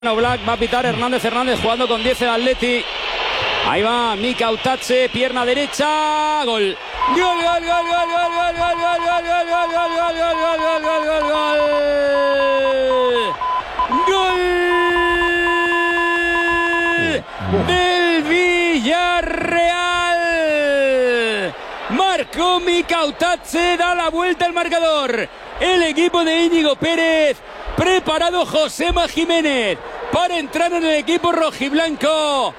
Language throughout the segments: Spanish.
Black, va a pitar Hernández jugando con 10 el Atleti. Ahí va Mika Utache, pierna derecha, gol. Gol, gol, gol, gol, gol, gol, gol, gol, gol, gol, gol del Villarreal. Marcó Mika Utache, da la vuelta al marcador. El equipo de Íñigo Pérez. Preparado Josema Jiménez para entrar en el equipo rojiblanco.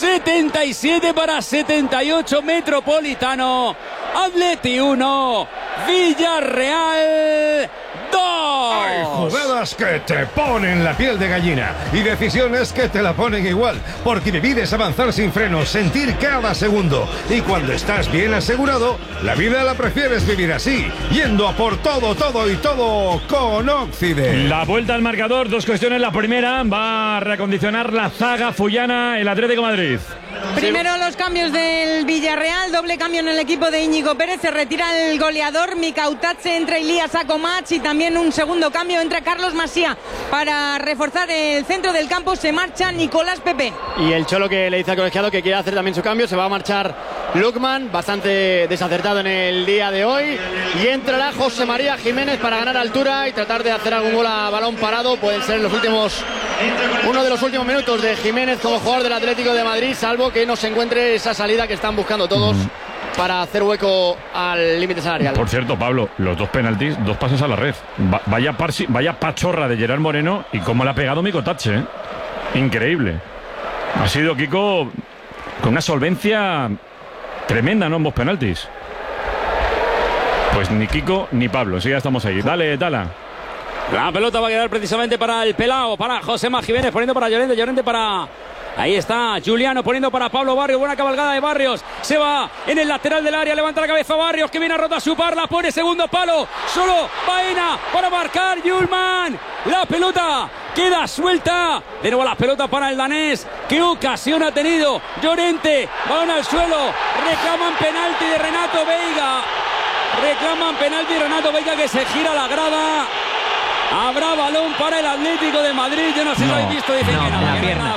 77-78 Metropolitano. Atleti 1, Villarreal 2. Hay jugadas que te ponen la piel de gallina y decisiones que te la ponen igual, porque vivir es avanzar sin frenos, sentir cada segundo. Y cuando estás bien asegurado, la vida la prefieres vivir así, yendo a por todo, todo y todo con Occident. La vuelta al marcador, dos cuestiones. La primera, va a reacondicionar la zaga fullana el Atlético de Madrid. Primero los cambios del Villarreal, doble cambio en el equipo de Íñigo Pérez, se retira el goleador Mika Utache, entra Ilías Akomach y también un segundo cambio, entra Carlos Masía para reforzar el centro del campo, se marcha Nicolás Pepe. Y el Cholo que le dice al colegiado que quiere hacer también su cambio, se va a marchar Lukman, bastante desacertado en el día de hoy, y entrará José María Jiménez para ganar altura y tratar de hacer algún gol a balón parado. Pueden ser uno de los últimos minutos de Jiménez como jugador del Atlético de Madrid, salvo que no se encuentre esa salida que están buscando todos para hacer hueco al límite salarial. Por cierto, Pablo, los dos penaltis, dos pases a la red. Vaya pachorra de Gerard Moreno y cómo le ha pegado Mika Utache, ¿eh? Increíble. Ha sido Kiko con una solvencia tremenda, ¿no? Ambos penaltis. Pues ni Kiko ni Pablo, sí, ya estamos ahí. Dale, Tala. La pelota va a quedar precisamente para el pelao, para Josema Jiménez, poniendo para Llorente para... Ahí está Juliano poniendo para Pablo Barrios. Buena cabalgada de Barrios. Se va en el lateral del área. Levanta la cabeza Barrios, que viene a rota su par. La pone segundo palo. Solo Baena para marcar Yulman. La pelota queda suelta. De nuevo la pelota para el danés. ¿Qué ocasión ha tenido? Llorente. Balón al suelo. Reclaman penalti de Renato Veiga. Que se gira la grada. Habrá balón para el Atlético de Madrid. Yo no sé si lo habéis visto. Dicen que no. La pierna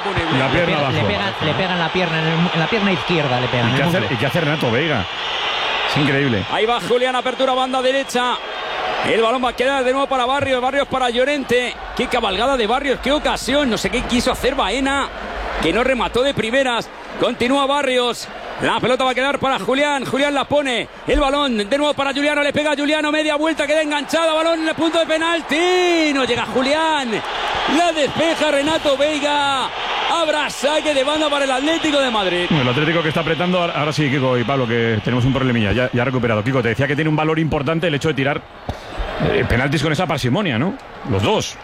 le pegan en la pierna izquierda le pegan. ¿Y qué hace Renato Veiga? Es increíble. Ahí va Julián, apertura banda derecha. El balón va a quedar de nuevo para Barrios para Llorente. Qué cabalgada de Barrios, qué ocasión. No sé qué quiso hacer Baena, que no remató de primeras. Continúa Barrios. La pelota va a quedar para Julián. Julián la pone. El balón de nuevo para Juliano. Le pega a Juliano. Media vuelta. Queda enganchada. Balón en el punto de penalti. No llega Julián. La despeja Renato Veiga. Habrá saque de banda para el Atlético de Madrid. El Atlético que está apretando. Ahora sí, Kiko y Pablo, que tenemos un problemilla. Ya ha recuperado. Kiko, te decía que tiene un valor importante el hecho de tirar penaltis con esa parsimonia, ¿no? Los dos.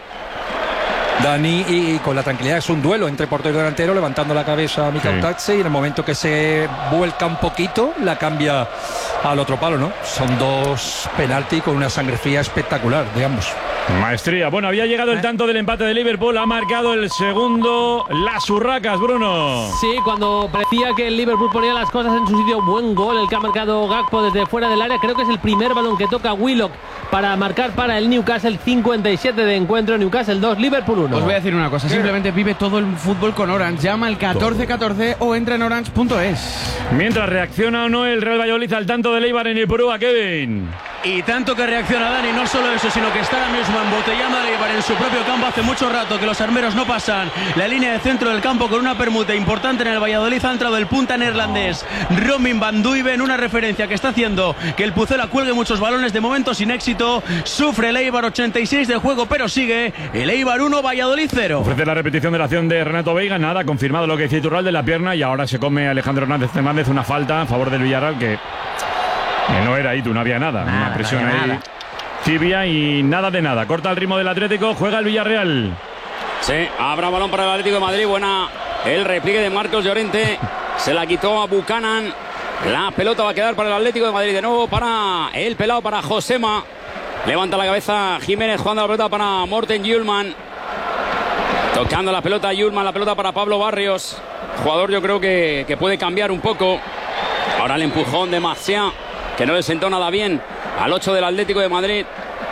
Dani, y con la tranquilidad, es un duelo entre portero y delantero, levantando la cabeza a Mika Utache, y en el momento que se vuelca un poquito la cambia al otro palo, ¿no? Son dos penaltis con una sangre fría espectacular de ambos. Maestría. Bueno, había llegado el tanto del empate de Liverpool, ha marcado el segundo las Urracas, Bruno. Sí, cuando parecía que el Liverpool ponía las cosas en su sitio, buen gol el que ha marcado Gakpo desde fuera del área. Creo que es el primer balón que toca Willock para marcar para el Newcastle. 57 de encuentro, Newcastle 2, Liverpool 1. Os voy a decir una cosa, simplemente vive todo el fútbol con Orange. Llama al 1414 o entra en orange.es. Mientras reacciona o no el Real Valladolid al tanto de Eibar en Ipurúa, Kevin. Y tanto que reacciona Dani, no solo eso, sino que está ahora mismo embotellando a Eibar en su propio campo. Hace mucho rato que los armeros no pasan la línea de centro del campo con una permuta importante en el Valladolid. Ha entrado el punta neerlandés Robin van Duiven, una referencia que está haciendo que el Pucela cuelgue muchos balones, de momento sin éxito. Sufre el Eibar, 86 de juego, pero sigue el Eibar 1, Valladolid 0. Ofrece la repetición de la acción de Renato Veiga, nada, confirmado lo que decía Iturralde de la pierna, y ahora se come Alejandro Hernández una falta a favor del Villarreal que no era ahí, no había nada, una presión ahí tibia y nada de nada. Corta el ritmo del Atlético, juega el Villarreal. Sí, habrá balón para el Atlético de Madrid. Buena el repliegue de Marcos Llorente. Se la quitó a Buchanan. La pelota va a quedar para el Atlético de Madrid. De nuevo para el pelado, para Josema. Levanta la cabeza Jiménez, jugando la pelota para Morten Yulman. Tocando la pelota Yulman, la pelota para Pablo Barrios. Jugador yo creo que puede cambiar un poco. Ahora el empujón de Maciá, que no le sentó nada bien al 8 del Atlético de Madrid.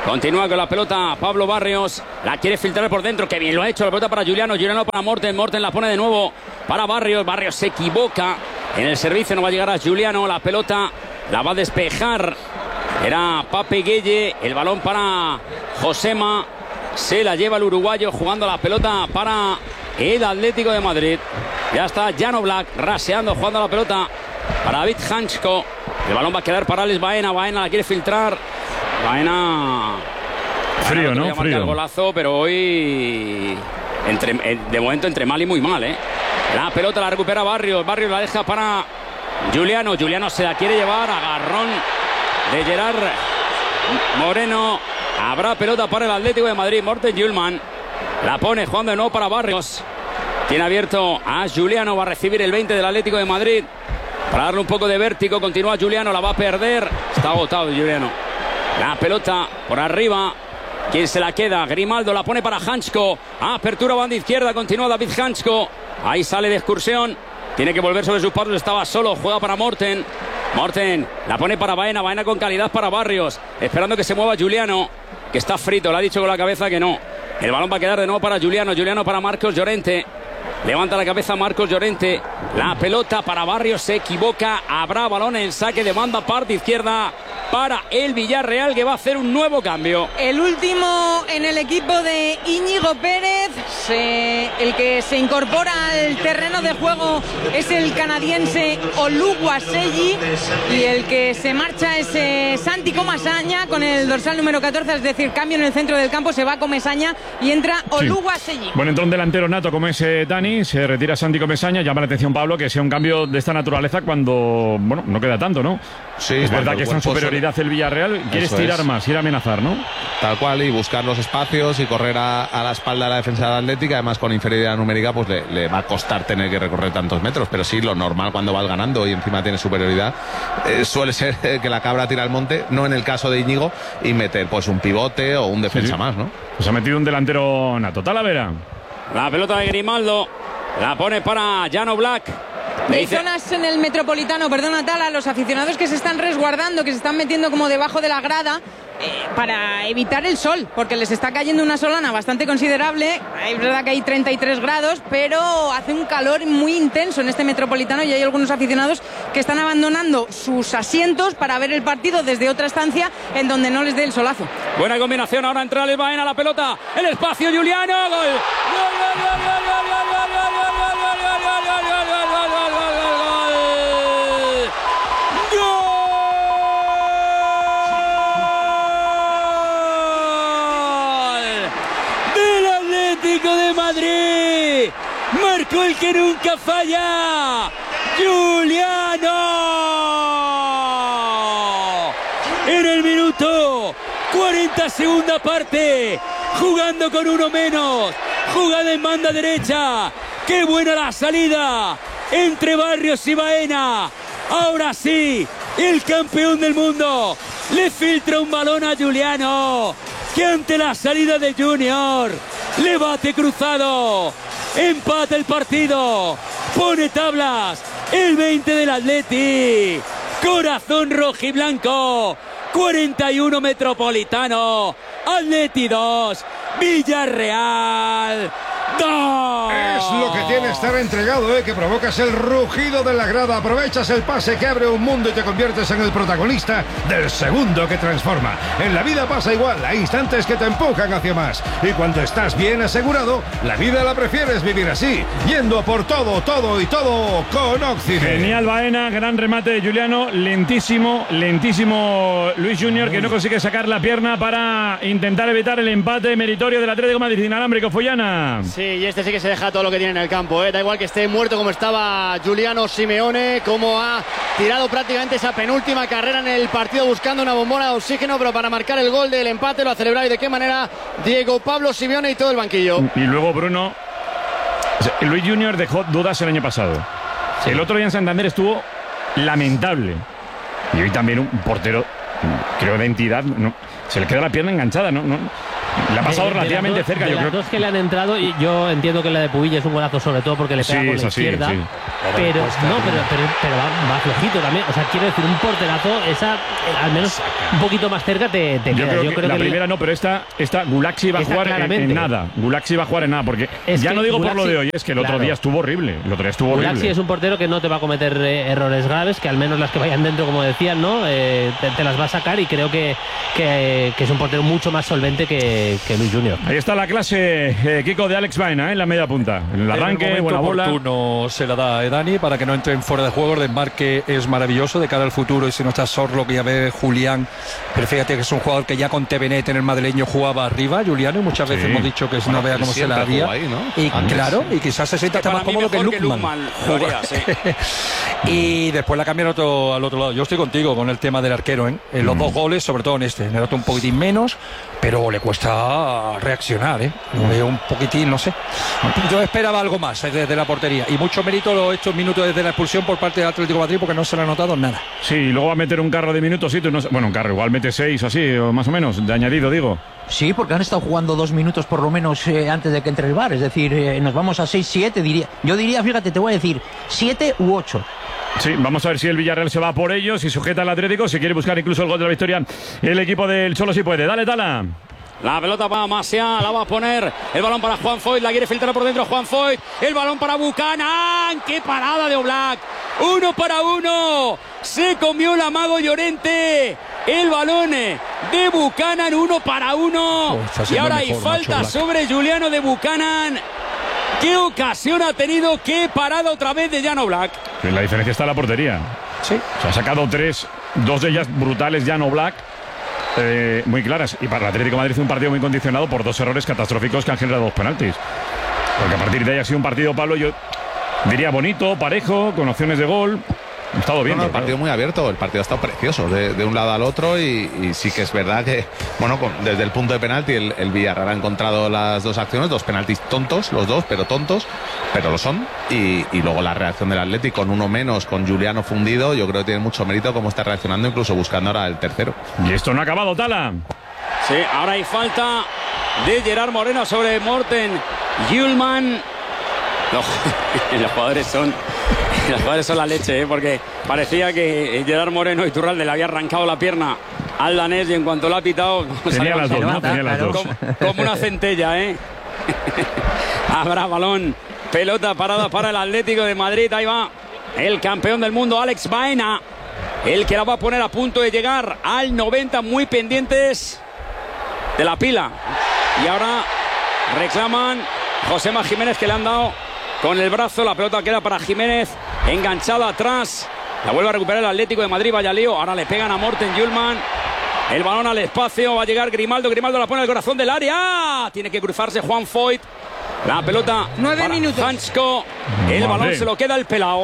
Continúa con la pelota Pablo Barrios. La quiere filtrar por dentro. Que bien lo ha hecho. La pelota para Juliano. Juliano para Morten. Morten la pone de nuevo para Barrios. Barrios se equivoca en el servicio. No va a llegar a Juliano. La pelota la va a despejar. Era Pape Gueye. El balón para Josema. Se la lleva el uruguayo jugando la pelota para el Atlético de Madrid. Ya está Jan Oblak raseando, jugando la pelota para David Hansko. El balón va a quedar para Alex Baena. Baena la quiere filtrar. Baena frío, ¿no? Frío. El golazo, pero hoy de momento entre mal y muy mal, ¿eh? La pelota la recupera Barrios. Barrios la deja para Juliano. Juliano se la quiere llevar. Agarrón de Gerard Moreno. Habrá pelota para el Atlético de Madrid. Morten Hjulmand la pone jugando de nuevo para Barrios. Tiene abierto a Juliano. Va a recibir el 20 del Atlético de Madrid para darle un poco de vértigo. Continúa Juliano. La va a perder. Está agotado Juliano. La pelota por arriba. ¿Quién se la queda? Grimaldo la pone para Hansko. Apertura banda izquierda. Continúa David Hansko. Ahí sale de excursión. Tiene que volver sobre sus pasos. Estaba solo. Juega para Morten. Morten la pone para Baena. Baena con calidad para Barrios. Esperando que se mueva Juliano, que está frito. Le ha dicho con la cabeza que no. El balón va a quedar de nuevo para Juliano. Juliano para Marcos Llorente. Levanta la cabeza Marcos Llorente. La pelota para Barrios. Se equivoca. Habrá balón en saque de banda parte izquierda para el Villarreal, que va a hacer un nuevo cambio. El último en el equipo de Íñigo Pérez. El que se incorpora al terreno de juego es el canadiense Oluwaseyi. Y el que se marcha es Santi Comesaña con el dorsal número 14. Es decir, cambio en el centro del campo. Se va Comesaña y entra Oluwaseyi. Sí. Bueno, entra un delantero nato como es Dani. Se retira Santi Comesaña. Llama la atención, Pablo, que sea un cambio de esta naturaleza cuando, bueno, no queda tanto, ¿no? Sí, es verdad que está en superioridad el Villarreal. Quiere estirar más, ir a amenazar, ¿no? Tal cual, y buscar los espacios y correr a la espalda de la defensa de Atlética. Además, con inferioridad numérica, pues le va a costar tener que recorrer tantos metros. Pero sí, lo normal cuando vas ganando y encima tiene superioridad, suele ser que la cabra tira al monte, no en el caso de Íñigo, y meter pues un pivote o un defensa más, ¿no? Pues ha metido un delantero nato. Talavera. La pelota de Grimaldo la pone para Jan Oblak. Hay zonas en el Metropolitano, perdona Tala, los aficionados que se están resguardando, que se están metiendo como debajo de la grada para evitar el sol, porque les está cayendo una solana bastante considerable. Es verdad que hay 33 grados, pero hace un calor muy intenso en este Metropolitano y hay algunos aficionados que están abandonando sus asientos para ver el partido desde otra estancia en donde no les dé el solazo. Buena combinación, ahora entra el Baena, la pelota, el espacio, Juliano, gol, gol, gol, gol, gol, gol, gol, gol, gol, gol, gol, gol, gol, gol, gol, gol, gol, de Madrid, marcó el que nunca falla, Juliano, en el minuto 40, segunda parte, jugando con uno menos, jugada en banda derecha, qué buena la salida entre Barrios y Baena. Ahora sí, el campeón del mundo le filtra un balón a Juliano, que ante la salida de Junior le bate cruzado, empata el partido, pone tablas el 20 del Atleti, corazón rojiblanco, 41 Metropolitano, Atleti 2, Villarreal 2. Es lo que tiene estar entregado, que provocas el rugido de la grada, aprovechas el pase que abre un mundo y te conviertes en el protagonista del segundo que transforma. En la vida pasa igual, hay instantes que te empujan hacia más, y cuando estás bien asegurado, la vida la prefieres vivir así, yendo a por todo, todo y todo con Occidente. Genial Baena, gran remate de Juliano, lentísimo Luis Junior, que no consigue sacar la pierna para intentar evitar el empate meritorio del Atlético de Madrid. Inalámbrico, Follana. Sí, y este sí que se deja todo lo que tiene en el campo, Da igual que esté muerto como estaba Giuliano Simeone, como ha tirado prácticamente esa penúltima carrera en el partido buscando una bombona de oxígeno, pero para marcar el gol del empate lo ha celebrado, y de qué manera Diego Pablo Simeone y todo el banquillo. Y luego Bruno, Luis Junior dejó dudas el año pasado. Sí. El otro día en Santander estuvo lamentable. Y hoy también un portero, creo, de entidad, no, se le queda la pierna enganchada, ¿no? Le ha pasado relativamente cerca, yo creo. Las dos que le han entrado, y yo entiendo que la de Pubill es un golazo, sobre todo porque le pega con la izquierda. Sí. Pero va flojito también. O sea, quiero decir, un porterazo, esa al menos un poquito más cerca te queda. Yo creo que la primera no, pero esta Gulaxi va a jugar en nada. Gulaxi va a jugar en nada, porque ya no digo Gulaxi, por lo de hoy, es que el otro día estuvo horrible. Gulaxi es un portero que no te va a cometer errores graves, que al menos las que vayan dentro, como decían, ¿no? Te las va a sacar, y creo que es un portero mucho más solvente que Luis Junior. Ahí está la clase, Kiko, de Alex Baena, en la media punta. En el arranque, buena bola. Oportuno se la da a Dani para que no entren fuera de juego. El desmarque es maravilloso de cara al futuro, y si no está Sorlo, que ya ve Julián, pero fíjate que es un jugador que ya con Tevenet en el madrileño jugaba arriba, Juliano, y muchas veces hemos dicho que no vea cómo se la haría. Ahí, ¿no? Y claro, y quizás se sienta hasta más cómodo que Lukman. Y después la cambian al otro lado. Yo estoy contigo con el tema del arquero, ¿eh? En los dos goles, sobre todo en el otro un poquitín menos, pero le cuesta reaccionar, ¿eh? Lo veo un poquitín, no sé. Yo esperaba algo más desde la portería, y mucho mérito estos minutos desde la expulsión por parte del Atlético de Madrid, porque no se le ha notado nada. Sí, y luego va a meter un carro de minutos, bueno, un carro, igual mete 6 así, o más o menos, de añadido, digo. Sí, porque han estado jugando 2 minutos por lo menos antes de que entre el VAR, es decir, nos vamos a 6-7, diría. Yo diría, fíjate, te voy a decir, 7 u 8. Sí, vamos a ver si el Villarreal se va por ellos, si sujeta al Atlético, si quiere buscar incluso el gol de la victoria. El equipo del Cholo sí puede. Dale, Tala. La pelota para Masia, la va a poner. El balón para Juan Foyt, la quiere filtrar por dentro Juan Foyt. El balón para Buchanan. ¡Qué parada de Oblak! 1 para 1. Se comió el amago Llorente. El balón de Buchanan, 1 para 1. Y ahora hay falta sobre Juliano de Buchanan. ¿Qué ocasión ha tenido? ¿Qué parada otra vez de Jan Oblak? La diferencia está en la portería. Sí. Se ha sacado 3, 2 de ellas brutales Jan Oblak. Muy claras, y para el Atlético de Madrid un partido muy condicionado por 2 errores catastróficos que han generado 2 penaltis, porque a partir de ahí ha sido un partido, Pablo, yo diría bonito, parejo, con opciones de gol. Ha estado bien. El partido muy abierto, el partido ha estado precioso de un lado al otro, y sí que es verdad que, bueno, desde el punto de penalti el Villarreal ha encontrado las 2 acciones, 2 penaltis tontos, los 2, pero tontos, pero lo son, y luego la reacción del Atlético con 1 menos, con Juliano fundido, yo creo que tiene mucho mérito cómo está reaccionando, incluso buscando ahora el tercero. Y esto no ha acabado, Tala. Sí, ahora hay falta de Gerard Moreno sobre Morten Hjulmand. Los jugadores son la leche, porque parecía que Gerard Moreno Iturralde le había arrancado la pierna al danés, y en cuanto lo ha pitado tenía las dos, ¿no? Tenía las dos. Como una centella, Habrá balón, pelota parada para el Atlético de Madrid. Ahí va el campeón del mundo, Alex Baena, el que la va a poner a punto de llegar al 90, muy pendientes de la pila. Y ahora reclaman Josema Jiménez, que le han dado con el brazo. La pelota queda para Jiménez, enganchada atrás. La vuelve a recuperar el Atlético de Madrid. Vaya lío. Ahora le pegan a Morten Hjulmand. El balón al espacio. Va a llegar Grimaldo. Grimaldo la pone al corazón del área. Tiene que cruzarse Juan Foyt. La pelota 9 minutos. Hansko. El balón se lo queda el pelao.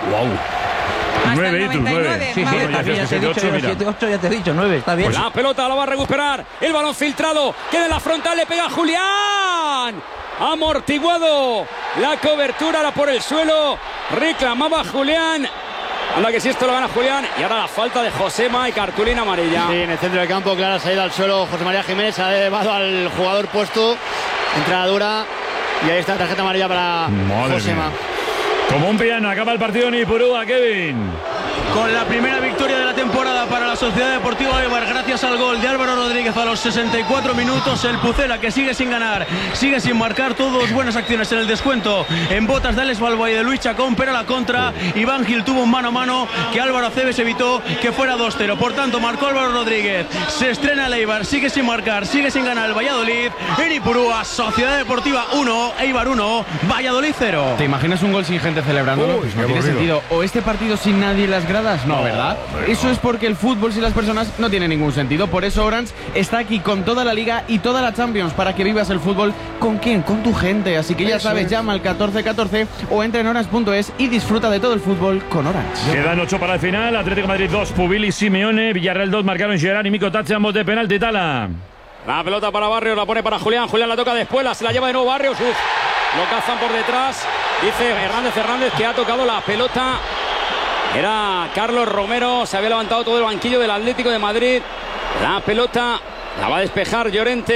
Wow. 9 y tú, 9. Sí, ya te he dicho, 8 ya te he dicho, 9, está bien. Pues la pelota la va a recuperar. El balón filtrado. Queda en la frontal. Le pega Julián. Amortiguado la cobertura, era por el suelo. Reclamaba Julián. Anda que si esto lo gana Julián. Y ahora la falta de Josema y cartulina amarilla. Sí, en el centro del campo, clara salida al suelo. José María Jiménez ha llevado al jugador puesto. Entrada dura. Y ahí está la tarjeta amarilla para Josema. Como un piano, acaba el partido en Ipurúa, Kevin. Con la primera victoria de la temporada para la Sociedad Deportiva Eibar, gracias al gol de Álvaro Rodríguez a los 64 minutos. El Pucela, que sigue sin ganar, sigue sin marcar, todos buenas acciones en el descuento en botas de Alex Balboa y de Luis Chacón, pero a la contra Iván Gil tuvo un mano a mano que Álvaro Aceves evitó que fuera 2-0. Por tanto, marcó Álvaro Rodríguez, se estrena el Eibar, sigue sin marcar, sigue sin ganar el Valladolid. En Ipurúa, Sociedad Deportiva 1, Eibar 1, Valladolid 0. ¿Te imaginas un gol sin gente celebrándolo? Pues no tiene sentido. O este partido sin nadie en las gradas. No, ¿verdad? Eso es porque el fútbol sin las personas no tiene ningún sentido. Por eso Orange está aquí con toda la Liga y toda la Champions, para que vivas el fútbol. ¿Con quién? Con tu gente. Así que ya sabes, llama al 1414 o entra en orange.es y disfruta de todo el fútbol con Orange. Quedan 8 para el final. Atlético de Madrid 2, Pubil y Simeone. Villarreal 2, marcaron Gerard y Mico Tache, ambos de penalti. Tala. La pelota para Barrios, la pone para Julián. Julián la toca después, se la lleva de nuevo Barrios. Lo cazan por detrás. Dice Hernández que ha tocado la pelota. Era Carlos Romero, se había levantado todo el banquillo del Atlético de Madrid. La pelota la va a despejar Llorente.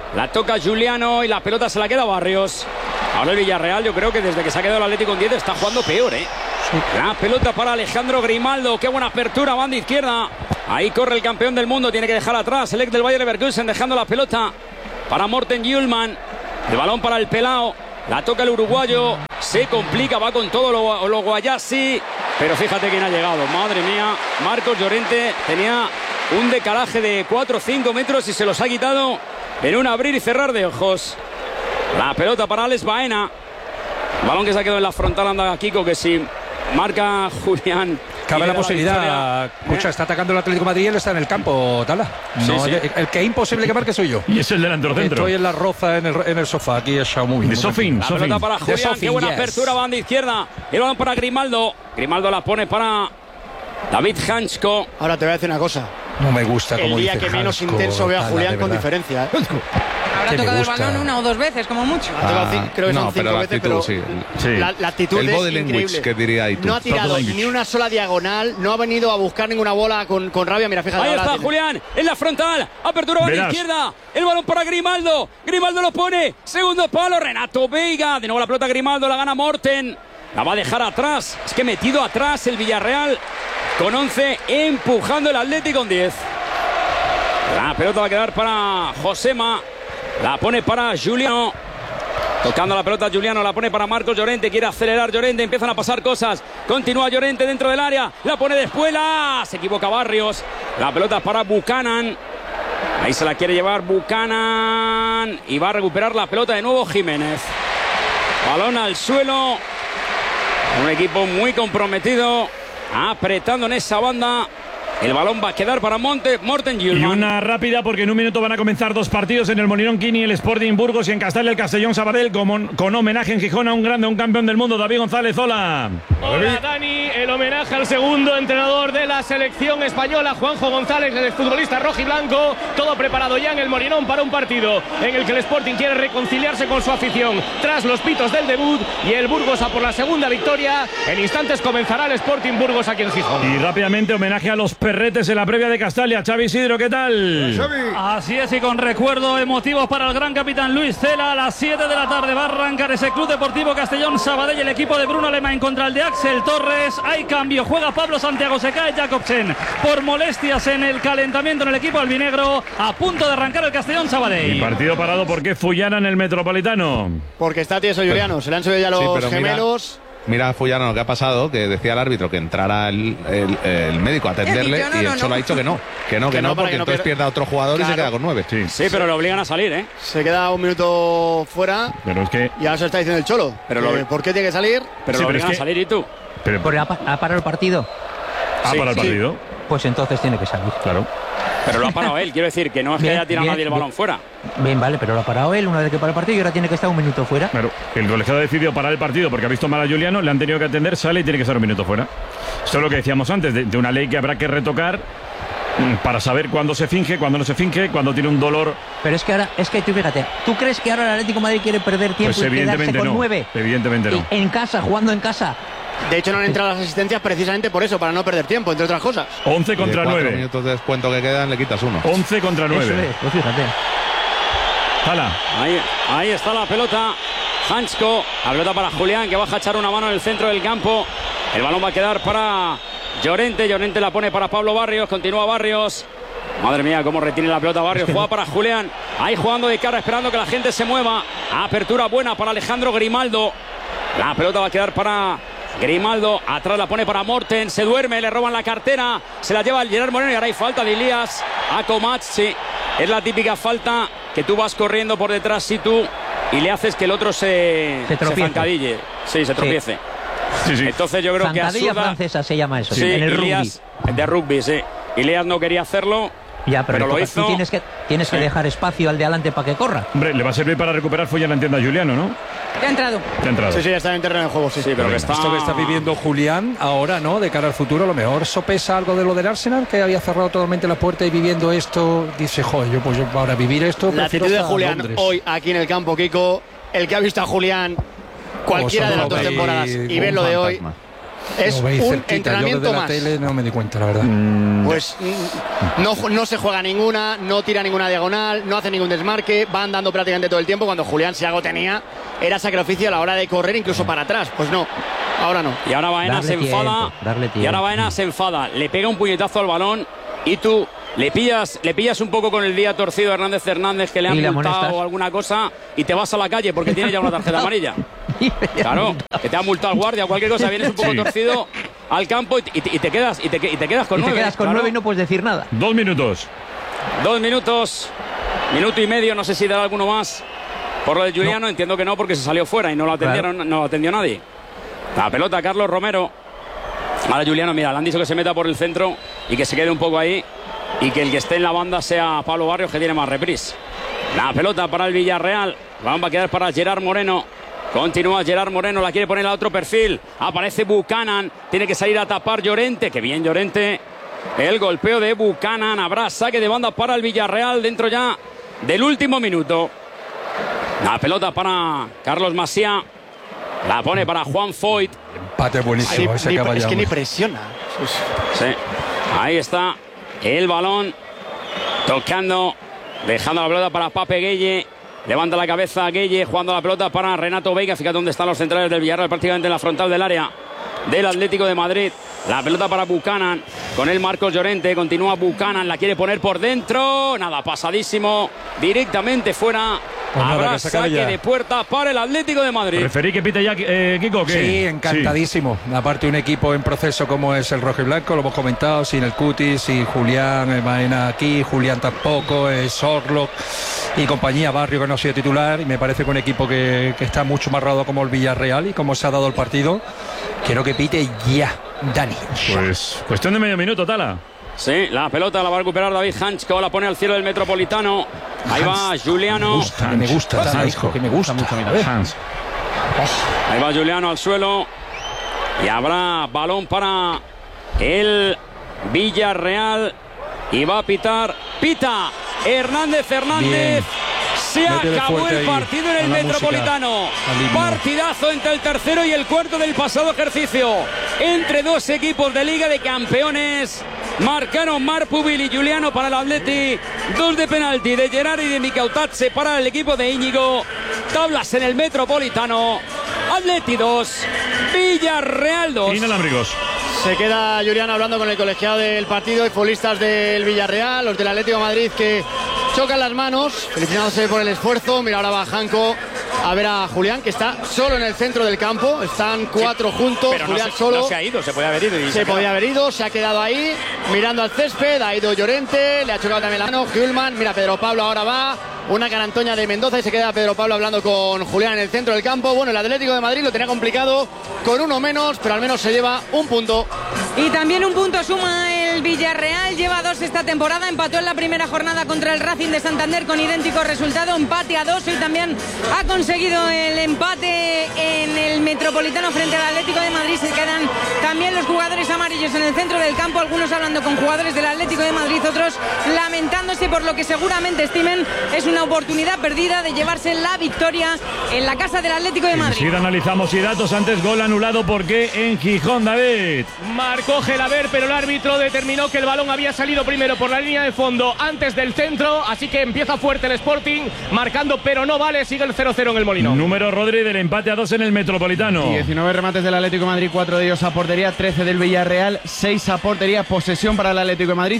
La toca Juliano y la pelota se la queda Barrios. Ahora el Villarreal, yo creo que desde que se ha quedado el Atlético en 10 está jugando peor, ¿eh? Sí. La pelota para Alejandro Grimaldo. Qué buena apertura, banda izquierda. Ahí corre el campeón del mundo. Tiene que dejar atrás el ex del Bayer Leverkusen, dejando la pelota para Morten Hjulmand. El balón para el Pelao. La toca el uruguayo. Se complica, va con todo lo Guayasi. Pero fíjate quién ha llegado. Madre mía. Marcos Llorente tenía un decalaje de 4 o 5 metros y se los ha quitado en un abrir y cerrar de ojos. La pelota para Alex Baena. Balón que se ha quedado en la frontal. Anda Kiko, que si marca Julián. Cabe la posibilidad. Escucha, está atacando el Atlético de Madrid y él está en el campo, Tala. No, sí. El que es imposible que marque soy yo. Y es el delantero centro. Estoy en la roza en el sofá. Aquí es Xiaomi. De Sofín. La pelota para Julián. Qué buena apertura, banda izquierda. El balón para Grimaldo. Grimaldo la pone para David Hansko. Ahora te voy a decir una cosa. No me gusta como el día que menos intenso veo a Julián con diferencia, ¿eh? Habrá tocado el balón 1 o 2 veces, como mucho. Creo que son 5 veces, pero sí. La actitud el es body increíble. language que diría ahí tú. No ha tirado ni una sola diagonal, no ha venido a buscar ninguna bola con rabia. Mira, fíjate. Ahí está Julián, en la frontal, apertura a la izquierda, el balón para Grimaldo. Grimaldo lo pone, segundo palo, Renato Veiga. De nuevo la pelota Grimaldo, la gana Morten. La va a dejar atrás, es que metido atrás el Villarreal con 11, empujando el Atlético con 10. La pelota va a quedar para Josema. La pone para Juliano. Tocando la pelota Juliano, la pone para Marcos Llorente. Quiere acelerar Llorente, empiezan a pasar cosas. Continúa Llorente dentro del área. La pone de espuela. Se equivoca Barrios. La pelota para Buchanan. Ahí se la quiere llevar Buchanan. Y va a recuperar la pelota de nuevo Jiménez. Balón al suelo. Un equipo muy comprometido. Apretando en esa banda. El balón va a quedar para Morten Hjulmand. Y una rápida porque en un minuto van a comenzar 2 partidos en el Molinón Quini, el Sporting Burgos y en Castell el Castellón Sabadell con homenaje en Gijón a un grande, a un campeón del mundo, David González. Hola. Hola Dani, el homenaje al segundo entrenador de la selección española, Juanjo González, el futbolista rojiblanco. Todo preparado ya en el Molinón para un partido en el que el Sporting quiere reconciliarse con su afición tras los pitos del debut y el Burgos a por la segunda victoria. En instantes comenzará el Sporting Burgos aquí en Gijón. Y rápidamente homenaje a los perretes en la previa de Castalia. Xavi Isidro, ¿qué tal? Así es, y con recuerdos emotivos para el gran capitán Luis Cela. A las 7 de la tarde va a arrancar ese Club Deportivo Castellón Sabadell, el equipo de Bruno Alemán contra el de Axel Torres. Hay cambio, juega Pablo Santiago, se cae Jacobsen por molestias en el calentamiento en el equipo albinegro. A punto de arrancar el Castellón Sabadell. Y partido parado, ¿por qué Fullana en el Metropolitano? Porque está tieso Juliano, se le han subido ya los gemelos. Mira Fullana lo que ha pasado, que decía el árbitro que entrara el médico a atenderle y el Cholo ha dicho que no, porque entonces pierde a otro jugador y se queda con 9. Sí, pero lo obligan a salir, ¿eh? Se queda un minuto fuera. Pero es que... Y ahora se está diciendo el Cholo. ¿Por qué tiene que salir? Pero lo obligan a salir, ¿y tú? ¿Ha parado el partido? ¿Ha parado el partido? Pues entonces tiene que salir. Claro. Pero lo ha parado él, quiero decir, que no es que haya tirado nadie el balón fuera. Bien, vale, pero lo ha parado él una vez que para el partido y ahora tiene que estar un minuto fuera. Claro, el colegiado ha decidido parar el partido porque ha visto mal a Juliano, le han tenido que atender, sale y tiene que estar un minuto fuera. Esto es lo que decíamos antes, de una ley que habrá que retocar para saber cuándo se finge, cuándo no se finge, cuándo tiene un dolor. Pero es que ahora, tú fíjate, ¿tú crees que ahora el Atlético de Madrid quiere perder tiempo pues y quedarse con 9? Evidentemente no. En casa, jugando en casa. De hecho, no han entrado las asistencias precisamente por eso, para no perder tiempo, entre otras cosas. 11 contra 9. 4 minutos de descuento que quedan, le quitas 1. 11 contra 9. Eso es, pues fíjate. Tala. Ahí está la pelota. Hansko, la pelota para Julián, que baja a echar una mano en el centro del campo. El balón va a quedar para Llorente. Llorente la pone para Pablo Barrios. Continúa Barrios. Madre mía, cómo retiene la pelota Barrios. Juega para Julián. Ahí jugando de cara, esperando que la gente se mueva. Apertura buena para Alejandro Grimaldo. La pelota va a quedar para Grimaldo. Atrás la pone para Morten. Se duerme, le roban la cartera. Se la lleva el Gerard Moreno y ahora hay falta de Elías a Comat. Sí, es la típica falta que tú vas corriendo por detrás y le haces que el otro se zancadille. Sí, se tropiece. Sí. Entonces yo creo que zancadilla francesa se llama eso, sí, en el Elías, rugby. De rugby, sí. Elías no quería hacerlo. Ya, pero lo hizo. Tú tienes que dejar espacio al de adelante para que corra. Hombre, le va a servir para recuperar Fullana, entienda Juliano, ¿no? Ya ha entrado. Sí, ya está en terreno de juego, sí. Pero que está... Esto que está viviendo Julián ahora, ¿no? De cara al futuro, a lo mejor sopesa algo de lo del Arsenal, que había cerrado totalmente la puerta y viviendo esto, dice, joder, yo para vivir esto... La actitud de Julián Londres. hoy aquí en el campo, Kiko, el que ha visto a Julián cualquiera de las 2 temporadas y ver lo de hoy... Es un entrenamiento más. Tele no me di cuenta, la verdad. Pues no se juega ninguna, no tira ninguna diagonal, no hace ningún desmarque, van dando prácticamente todo el tiempo. Cuando Julián, si algo tenía, era sacrificio a la hora de correr incluso para atrás. Pues no, ahora no. Y ahora Baena se enfada. Y ahora Baena se enfada. Le pega un puñetazo al balón y tú le pillas un poco con el día torcido a Hernández que le han multado o alguna cosa y te vas a la calle porque tiene ya una tarjeta amarilla. Claro, que te ha multado el guardia o cualquier cosa, vienes un poco torcido al campo y te quedas con 9. Te quedas con 9 y no puedes decir nada. 2 minutos. 2 minutos. Minuto y medio, no sé si dará alguno más. Por lo de Juliano, no. Entiendo que no, porque se salió fuera y no lo atendieron, claro. No lo atendió nadie. La pelota, Carlos Romero. Ahora Juliano, mira, le han dicho que se meta por el centro y que se quede un poco ahí. Y que el que esté en la banda sea Pablo Barrios, que tiene más reprise. La pelota para el Villarreal. Va a quedar para Gerard Moreno. Continúa Gerard Moreno, la quiere poner a otro perfil. Aparece Buchanan, tiene que salir a tapar Llorente. Que bien Llorente. El golpeo de Buchanan. Habrá saque de banda para el Villarreal dentro ya del último minuto. La pelota para Carlos Masía. La pone para Juan Foyt. Empate buenísimo. Es que ni presiona. Sí. Ahí está el balón. Tocando. Dejando la pelota para Pape Gueye. Levanta la cabeza Gueye, jugando la pelota para Renato Veiga. Fíjate dónde están los centrales del Villarreal, prácticamente en la frontal del área del Atlético de Madrid. La pelota para Buchanan, con el Marcos Llorente. Continúa Buchanan, la quiere poner por dentro. Nada, pasadísimo, directamente fuera. Pues habrá saque de puerta para el Atlético de Madrid. ¿Preferí que pite ya, Kiko? ¿Qué? Sí, encantadísimo. Sí. Aparte, un equipo en proceso como es el rojiblanco, lo hemos comentado, sin el Cuti, sin Julián, Baena aquí, Julián tampoco, Sorlock y compañía, Barrio que no ha sido titular. Y me parece que un equipo que está mucho más rodado como el Villarreal y como se ha dado el partido. Quiero que pite ya, Dani. Pues cuestión de medio minuto, Tala. Sí, la pelota la va a recuperar David Hanchko, la pone al cielo del Metropolitano. Ahí va Juliano. Me gusta, Hanchko, que me gusta mucho. Ahí va Juliano al suelo. Y habrá balón para el Villarreal. Y va a pitar. Pita Hernández. Bien. Se acabó el partido en el Metropolitano. Partidazo entre el tercero y el cuarto del pasado ejercicio. Entre dos equipos de Liga de Campeones. Marcaron Marpubil y Juliano para el Atleti. 2 de penalti de Gerard y de Micautazze para el equipo de Íñigo. Tablas en el Metropolitano. Atleti 2, Villarreal 2. Inalámbricos. Se queda Julián hablando con el colegiado del partido y futbolistas del Villarreal, los del Atlético de Madrid, que chocan las manos, felicitándose por el esfuerzo. Mira, ahora va Janko a ver a Julián, que está solo en el centro del campo. Están 4 juntos, pero Julián solo. No se ha ido, se podía haber ido. Se podía haber ido, se ha quedado ahí, mirando al césped. Ha ido Llorente, le ha chocado también la mano. Gulman, mira, Pedro Pablo ahora va. Una carantoña de Mendoza y se queda Pedro Pablo hablando con Julián en el centro del campo. Bueno, el Atlético de Madrid lo tenía complicado con uno menos, pero al menos se lleva un punto. Y también un punto suma el Villarreal, lleva 2 esta temporada, empató en la primera jornada contra el Racing de Santander con idéntico resultado, empate a 2, y también ha conseguido el empate en el Metropolitano frente al Atlético de Madrid. Se quedan también los jugadores amarillos en el centro del campo, algunos hablando con jugadores del Atlético de Madrid, otros lamentándose por lo que seguramente estimen es una oportunidad perdida de llevarse la victoria en la casa del Atlético de Madrid. Enseguida analizamos y datos. Antes, gol anulado, ¿por qué en Gijón, David? Marcó Gelaber, pero el árbitro determinó que el balón había salido primero por la línea de fondo antes del centro, así que empieza fuerte el Sporting, marcando, pero no vale, sigue el 0-0 en el Molinón. Número, Rodri, del empate a 2 en el Metropolitano. 19 remates del Atlético de Madrid, 4 de ellos a portería, 13 del Villarreal, 6 a portería, posesión para el Atlético de Madrid,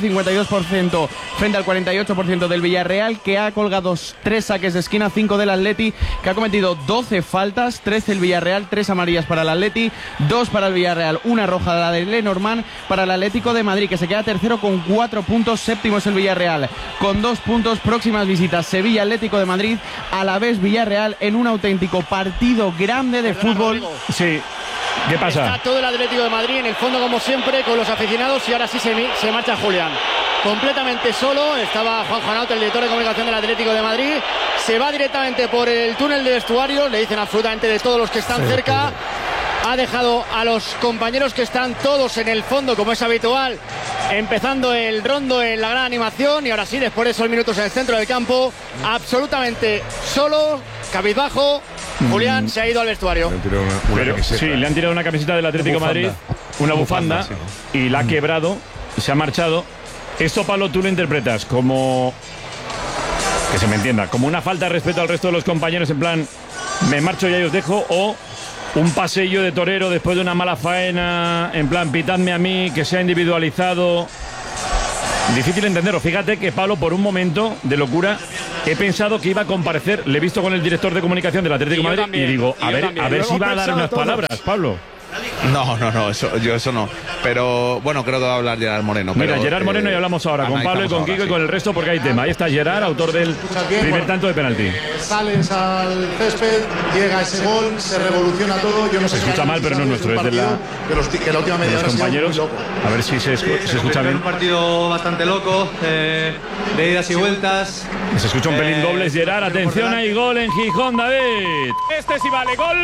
52% frente al 48% del Villarreal, que ha colgado 3 saques de esquina, 5 del Atleti, que ha cometido 12 faltas, 13 el Villarreal, 3 amarillas para el Atleti, 2 para el Villarreal, 1 roja la de Lenormand para el Atlético de Madrid, que se queda tercero con 4 puntos, séptimo es el Villarreal con 2 puntos. Próximas visitas: Sevilla, Atlético de Madrid, Alavés, Villarreal, en un auténtico partido grande de fútbol. Sí. ¿Qué pasa? Está todo el Atlético de Madrid en el fondo, como siempre, con los aficionados, y ahora sí se marcha Julián. Completamente solo, estaba Juan Juanauto, el director de comunicación del Atlético de Madrid. Se va directamente por el túnel de vestuarios, le dicen absolutamente de todos los que están cerca. Ha dejado a los compañeros que están todos en el fondo, como es habitual, empezando el rondo en la gran animación. Y ahora sí, después de esos minutos en el centro del campo, absolutamente solo, cabizbajo, Julián se ha ido al vestuario. Sí, le han tirado una camiseta del Atlético de Madrid. una bufanda y la ha quebrado, se ha marchado. Esto, Pablo, tú lo interpretas como, que se me entienda, como una falta de respeto al resto de los compañeros, en plan, me marcho y os dejo, o un paseillo de torero después de una mala faena, en plan, pitadme a mí, que sea individualizado. Difícil entenderlo. Fíjate que, Pablo, por un momento de locura he pensado que iba a comparecer. Le he visto con el director de comunicación del Atlético de Madrid también, y digo, a ver si va a dar unas palabras, Pablo. No, eso no. Pero bueno, creo que va a hablar Gerard Moreno. Mira, Gerard Moreno, y hablamos ahora con Pablo y con Kiko y con el resto, porque hay tema. Ahí está Gerard, autor del primer tanto de penalti. Sales al césped, llega ese gol, se revoluciona todo. Yo no sé. Se escucha mal, pero no es nuestro, es de la última media hora. Los compañeros, a ver si se escucha bien. Un partido bastante loco, de idas y vueltas. Se escucha un pelín doble, Gerard. Atención, hay gol en Gijón, David. Este sí vale, gol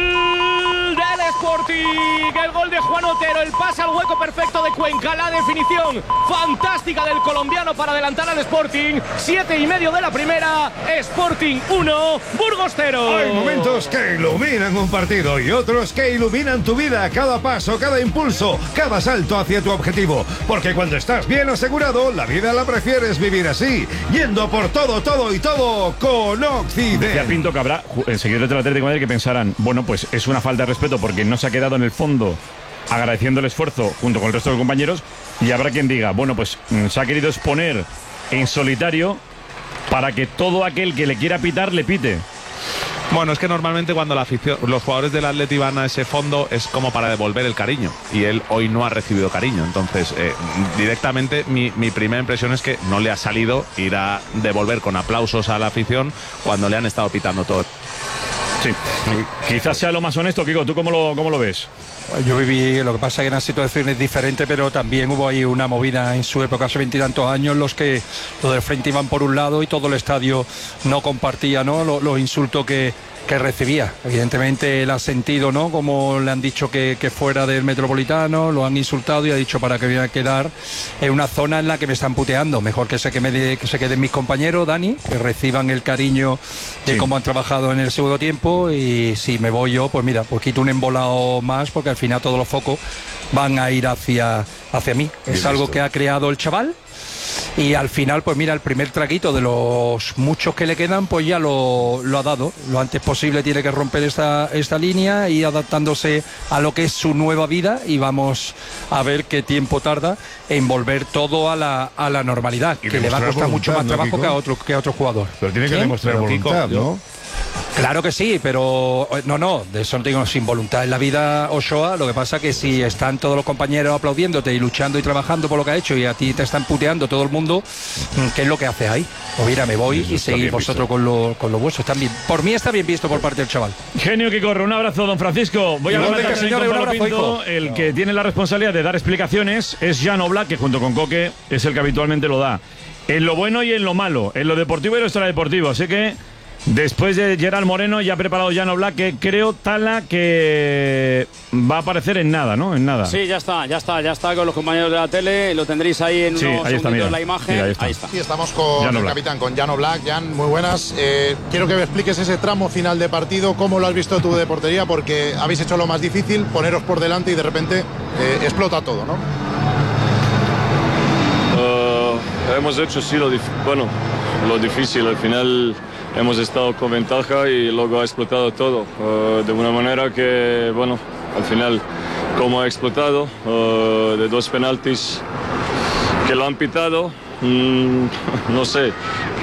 del Sporting. El gol de Juan Otero, el pase al hueco perfecto de Cuenca, la definición fantástica del colombiano para adelantar al Sporting. 7:30 de la primera, Sporting 1, Burgos 0. Hay momentos que iluminan un partido y otros que iluminan tu vida, cada paso, cada impulso, cada salto hacia tu objetivo. Porque cuando estás bien asegurado, la vida la prefieres vivir así, yendo por todo y todo con Occident. Ya Pinto que habrá seguidores del Atlético de Madrid que pensarán, bueno, pues es una falta de respeto porque no se ha quedado en el fondo agradeciendo el esfuerzo junto con el resto de los compañeros, y habrá quien diga, bueno, pues se ha querido exponer en solitario para que todo aquel que le quiera pitar le pite. Bueno, es que normalmente cuando la afición, los jugadores del Atleti van a ese fondo es como para devolver el cariño, y él hoy no ha recibido cariño. Entonces, directamente mi primera impresión es que no le ha salido ir a devolver con aplausos a la afición cuando le han estado pitando todo. Sí, quizás sea lo más honesto. Kiko, ¿tú cómo lo ves? Yo viví, lo que pasa es que en una situación es diferente, pero también hubo ahí una movida en su época, hace 20 y tantos años, los que los del frente iban por un lado y todo el estadio no compartía, ¿no?, los insultos que recibía. Evidentemente él ha sentido, ¿no?, como le han dicho que fuera del Metropolitano, lo han insultado y ha dicho, para que voy a quedar en una zona en la que me están puteando, mejor que se queden mis compañeros, Dani, que reciban el cariño de cómo han trabajado en el segundo tiempo, y si me voy yo, pues mira, pues quito un embolado más, porque al final todos los focos van a ir hacia mí. Es algo que ha creado el chaval. Y al final, pues mira, el primer traguito de los muchos que le quedan, pues ya lo ha dado. Lo antes posible tiene que romper esta línea y adaptándose a lo que es su nueva vida, y vamos a ver qué tiempo tarda en volver todo a la normalidad, que le va a costar mucho más trabajo que a otro jugador. Pero tiene que demostrar voluntad, ¿no? Claro que sí, pero no, de eso no digo, sin voluntad en la vida, Ochoa. Lo que pasa que si están todos los compañeros aplaudiéndote y luchando y trabajando por lo que ha hecho, y a ti te están puteando todo el mundo, ¿qué es lo que haces ahí? Pues mira, me voy y seguís vosotros con lo vuestro. Por mí está bien visto por parte del chaval. Genio que corre, un abrazo, don Francisco. Voy a hablar con Pablo Pinto. El que tiene la responsabilidad de dar explicaciones es Jan Oblak, que junto con Coque es el que habitualmente lo da, en lo bueno y en lo malo, en lo deportivo y en lo extradeportivo. Así que después de Gerard Moreno, ya ha preparado Jan Oblak, que creo, Tala, que va a aparecer en nada, ¿no? En nada. Sí, ya está con los compañeros de la tele. Lo tendréis ahí en unos segunditos, la imagen. Mira, ahí está. Sí, estamos con el capitán, con Jan Oblak. Jan, muy buenas. Quiero que me expliques ese tramo final de partido, cómo lo has visto tú de portería, porque habéis hecho lo más difícil, poneros por delante y de repente explota todo, ¿no? Hemos hecho sí lo difícil. Al final hemos estado con ventaja y luego ha explotado todo de una manera que, bueno, al final, como ha explotado, de 2 penaltis que lo han pitado, no sé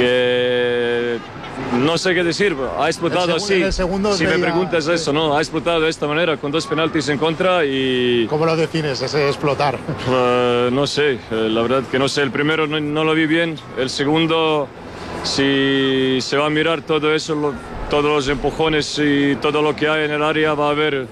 qué decir. Ha explotado así. Si me preguntas eso, no, ha explotado de esta manera, con 2 penaltis en contra. Y ¿cómo lo defines, ese explotar? No sé, la verdad que no sé. El primero no lo vi bien, el segundo, si se va a mirar todo eso, todos los empujones y todo lo que hay en el área, va a haber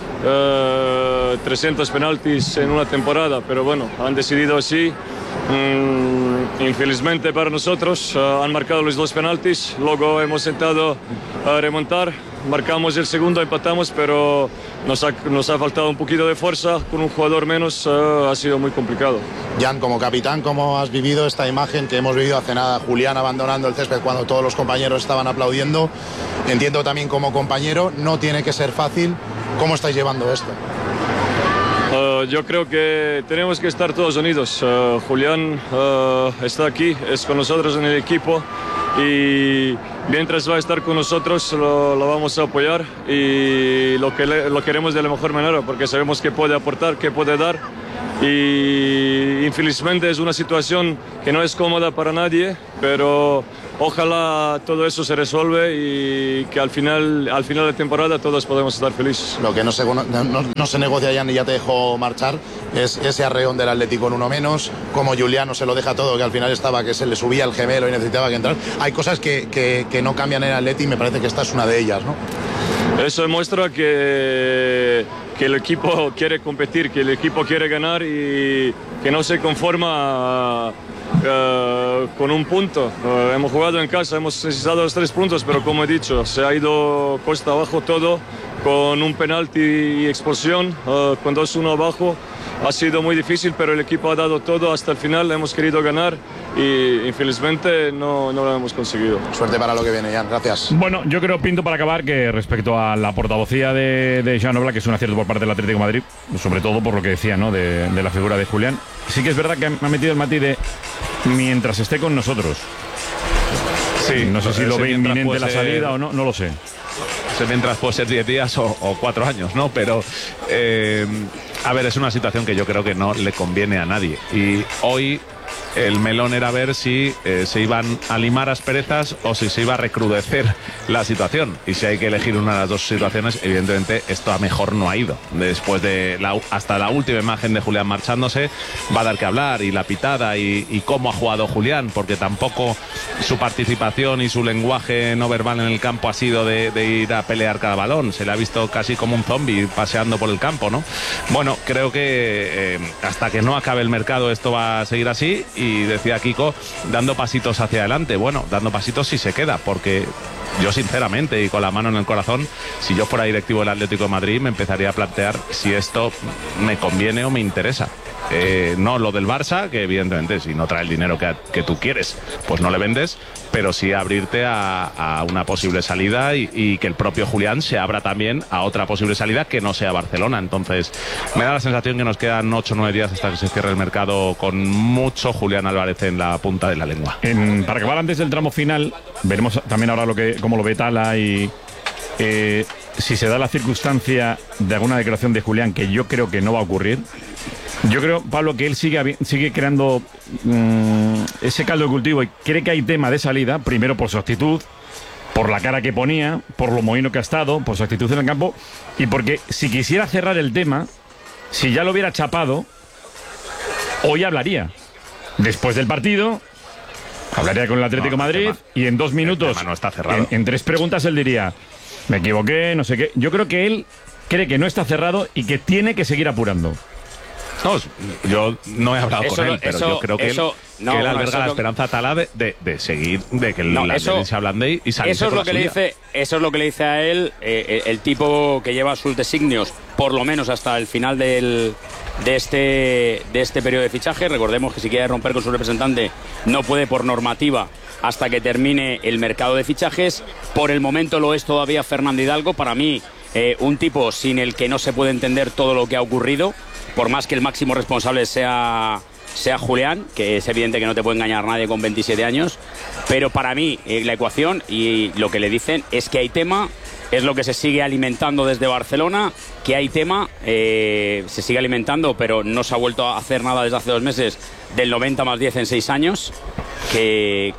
300 penaltis en una temporada, pero bueno, han decidido así. Infelizmente para nosotros han marcado los 2 penaltis, luego hemos intentado remontar, marcamos el segundo, empatamos, pero nos ha faltado un poquito de fuerza, con un jugador menos ha sido muy complicado. Jan, como capitán, ¿cómo has vivido esta imagen que hemos vivido hace nada? Julián abandonando el césped cuando todos los compañeros estaban aplaudiendo. Entiendo también como compañero, no tiene que ser fácil. ¿Cómo estáis llevando esto? Yo creo que tenemos que estar todos unidos. Julián está aquí, es con nosotros en el equipo y mientras va a estar con nosotros lo vamos a apoyar y lo queremos de la mejor manera porque sabemos que puede aportar, que puede dar y infelizmente es una situación que no es cómoda para nadie, pero ojalá todo eso se resuelve y que al final de temporada todos podemos estar felices. Lo que no se negocia ya ni ya te dejó marchar es ese arreón del Atlético en uno menos, como Juliano se lo deja todo, que al final estaba que se le subía el gemelo y necesitaba que entrar. Hay cosas que no cambian en el Atleti y me parece que esta es una de ellas, ¿no? Eso demuestra que el equipo quiere competir, que el equipo quiere ganar y que no se conforma con un punto. Hemos jugado en casa, hemos necesitado los 3 puntos, pero como he dicho, se ha ido costa abajo todo con un penalti y expulsión, con 2-1 abajo. Ha sido muy difícil, pero el equipo ha dado todo hasta el final, hemos querido ganar y infelizmente no lo hemos conseguido. Suerte para lo que viene, Jan, gracias. Bueno, yo creo, Pinto, para acabar, que respecto a la portavocía de Jan Oblak, que es un acierto por parte del Atlético de Madrid, sobre todo por lo que decía, ¿no?, de la figura de Julián. Sí que es verdad que me ha metido el matiz de mientras esté con nosotros. Sí, no sé si lo ve inminente la salida o no, no lo sé. Mientras puede ser 10 días o 4 años, ¿no? Pero, a ver, es una situación que yo creo que no le conviene a nadie. Y hoy el melón era ver si se iban a limar asperezas o si se iba a recrudecer la situación. Y si hay que elegir una de las dos situaciones, evidentemente esto a mejor no ha ido. Después de hasta la última imagen de Julián marchándose, va a dar que hablar, y la pitada y cómo ha jugado Julián, porque tampoco su participación y su lenguaje no verbal en el campo ha sido de ir a pelear cada balón. Se le ha visto casi como un zombie paseando por el campo, ¿no? Bueno, creo que hasta que no acabe el mercado esto va a seguir así. Y decía Kiko, dando pasitos hacia adelante. Bueno, dando pasitos si se queda, porque yo sinceramente y con la mano en el corazón, si yo fuera directivo del Atlético de Madrid, me empezaría a plantear si esto me conviene o me interesa. No lo del Barça, que evidentemente si no trae el dinero que tú quieres, pues no le vendes, pero sí abrirte a una posible salida y que el propio Julián se abra también a otra posible salida que no sea Barcelona. Entonces me da la sensación que nos quedan 8 o 9 días hasta que se cierre el mercado con mucho Julián Álvarez en la punta de la lengua. Para acabar antes del tramo final, veremos también ahora cómo lo ve Tala y si se da la circunstancia de alguna declaración de Julián, que yo creo que no va a ocurrir. Yo creo, Pablo, que él sigue creando ese caldo de cultivo y cree que hay tema de salida, primero por su actitud, por la cara que ponía, por lo mohino que ha estado, por su actitud en el campo, y porque si quisiera cerrar el tema, si ya lo hubiera chapado, hoy hablaría. Después del partido, hablaría con el Atlético de Madrid y en 2 minutos, no está cerrado. En 3 preguntas, él diría, me equivoqué, no sé qué. Yo creo que él cree que no está cerrado y que tiene que seguir apurando. No, yo no he hablado con él, pero yo creo que él alberga la esperanza Tala de seguir, de que la se ablande y salir. Eso es lo que le dice a él el tipo que lleva sus designios, por lo menos hasta el final de este periodo de fichaje. Recordemos que si quiere romper con su representante no puede por normativa hasta que termine el mercado de fichajes. Por el momento lo es todavía Fernando Hidalgo. Para mí, un tipo sin el que no se puede entender todo lo que ha ocurrido, por más que el máximo responsable sea Julián, que es evidente que no te puede engañar nadie con 27 años, pero para mí la ecuación y lo que le dicen es que hay tema, es lo que se sigue alimentando desde Barcelona, que hay tema, se sigue alimentando, pero no se ha vuelto a hacer nada desde hace 2 meses, del 90 más 10 en 6 años, que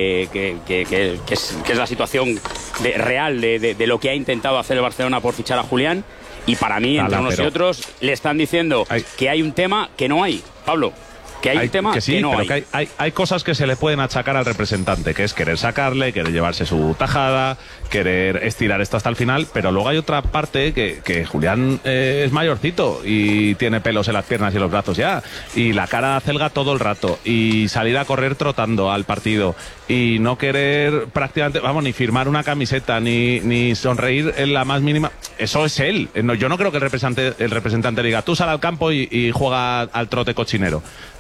es la situación real de lo que ha intentado hacer el Barcelona por fichar a Julián. Y para mí, entre unos y otros, le están diciendo que hay un tema que no hay, Pablo. Que hay un tema que no hay. Que hay cosas que se le pueden achacar al representante, que es querer sacarle, querer llevarse su tajada, querer estirar esto hasta el final, pero luego hay otra parte que Julián es mayorcito y tiene pelos en las piernas y los brazos ya, y la cara acelga todo el rato, y salir a correr trotando al partido, y no querer prácticamente, vamos, ni firmar una camiseta, ni sonreír en la más mínima. Eso es él. Yo no creo que el representante diga, tú sal al campo y juega al trote cochinero.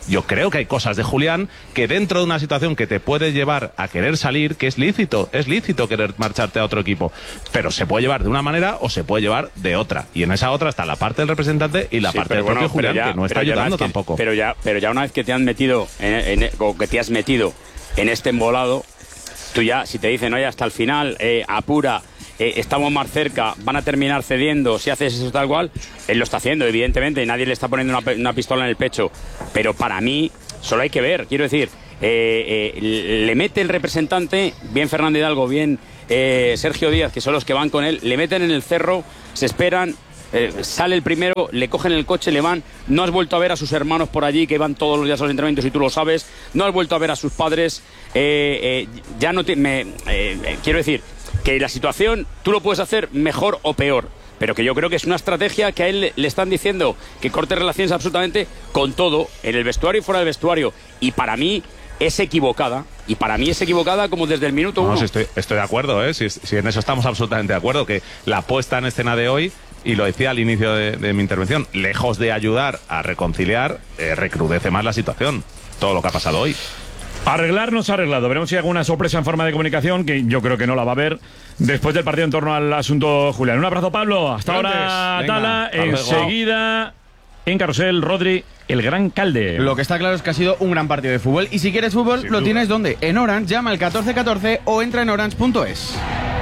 Yo creo que hay cosas de Julián que dentro de una situación que te puede llevar a querer salir, que es lícito querer marcharte a otro equipo, pero se puede llevar de una manera o se puede llevar de otra, y en esa otra está la parte del representante y la parte del propio Julián, que no está ayudando tampoco. Pero ya una vez que te han metido o que te has metido en este embolado, tú ya, si te dicen, oye, hasta el final, apura, estamos más cerca, van a terminar cediendo, si haces eso tal cual, él lo está haciendo, evidentemente, y nadie le está poniendo una pistola en el pecho, pero para mí, solo hay que ver, quiero decir, le mete el representante, bien Fernando Hidalgo, bien Sergio Díaz, que son los que van con él, le meten en el cerro, se esperan, sale el primero, le cogen el coche, le van. No has vuelto a ver a sus hermanos por allí, que van todos los días a los entrenamientos y tú lo sabes. No has vuelto a ver a sus padres. Ya no quiero decir que la situación tú lo puedes hacer mejor o peor, pero que yo creo que es una estrategia que a él le están diciendo que corte relaciones absolutamente con todo, en el vestuario y fuera del vestuario. Y para mí es equivocada. Y para mí es equivocada como desde el minuto uno. Si estoy de acuerdo, si en eso estamos absolutamente de acuerdo, que la puesta en escena de hoy, y lo decía al inicio de mi intervención, lejos de ayudar a reconciliar, recrudece más la situación, todo lo que ha pasado hoy. Arreglar no se ha arreglado. Veremos si hay alguna sorpresa en forma de comunicación, que yo creo que no la va a haber después del partido en torno al asunto Julián. Un abrazo, Pablo. Hasta ahora, Tala. Enseguida, en Carrusel, Rodri, el gran Calde. Lo que está claro es que ha sido un gran partido de fútbol. Y si quieres fútbol, lo tienes ¿dónde? En Orange. Llama al 1414 o entra en orange.es.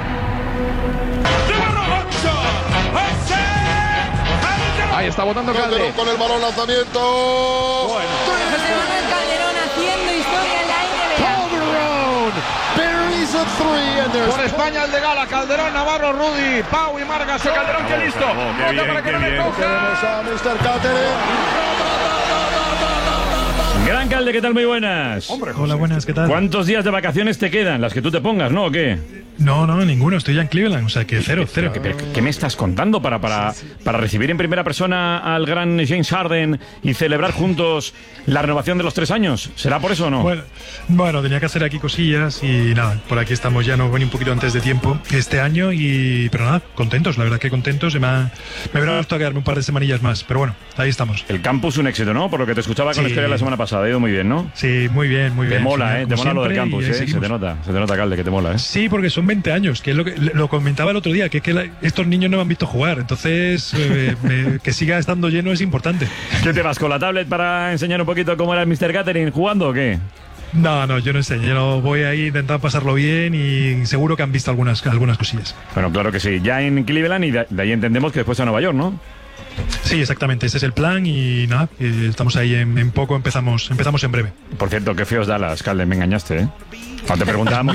Ahí está votando Calderón con el balón, lanzamiento. José Manuel Calderón haciendo historia en la NBA. Por España el de Gala, Calderón, Navarro, Rudy, Pau y Margas. Calderón, que listo. Vota para que no le coja. Mr. Catering. Gran Calde, ¿qué tal? Muy buenas. Hola, buenas, ¿qué tal? ¿Cuántos días de vacaciones te quedan? Las que tú te pongas, ¿no? ¿O qué? No, ninguno. Estoy ya en Cleveland, o sea que cero. ¿Qué me estás contando para recibir en primera persona al gran James Harden y celebrar juntos la renovación de los 3 años? ¿Será por eso o no? Bueno, tenía que hacer aquí cosillas y nada, por aquí estamos ya, nos venía un poquito antes de tiempo este año, pero nada, contentos, la verdad que contentos. Me hubiera gustado quedarme un par de semanillas más, pero bueno, ahí estamos. El campus un éxito, ¿no? Por lo que te escuchaba con la historia la semana pasada, ha ido muy bien, ¿no? Sí, muy bien. Te mola, te mola lo del campus, se te nota, Calde, que te mola, Sí, porque son 20 años, que es lo comentaba el otro día, que estos niños no me han visto jugar, entonces que siga estando lleno es importante. ¿Qué te vas con la tablet para enseñar un poquito cómo era el Mr. Catering jugando o qué? No, yo no enseño, yo voy ahí a intentar pasarlo bien y seguro que han visto algunas cosillas. Bueno, claro que sí, ya en Cleveland y de ahí entendemos que después a Nueva York, ¿no? Sí, exactamente, ese es el plan y nada, estamos ahí en poco, empezamos en breve. Por cierto, qué feos Dallas, Calde, me engañaste, ¿eh? Cuando te preguntábamos,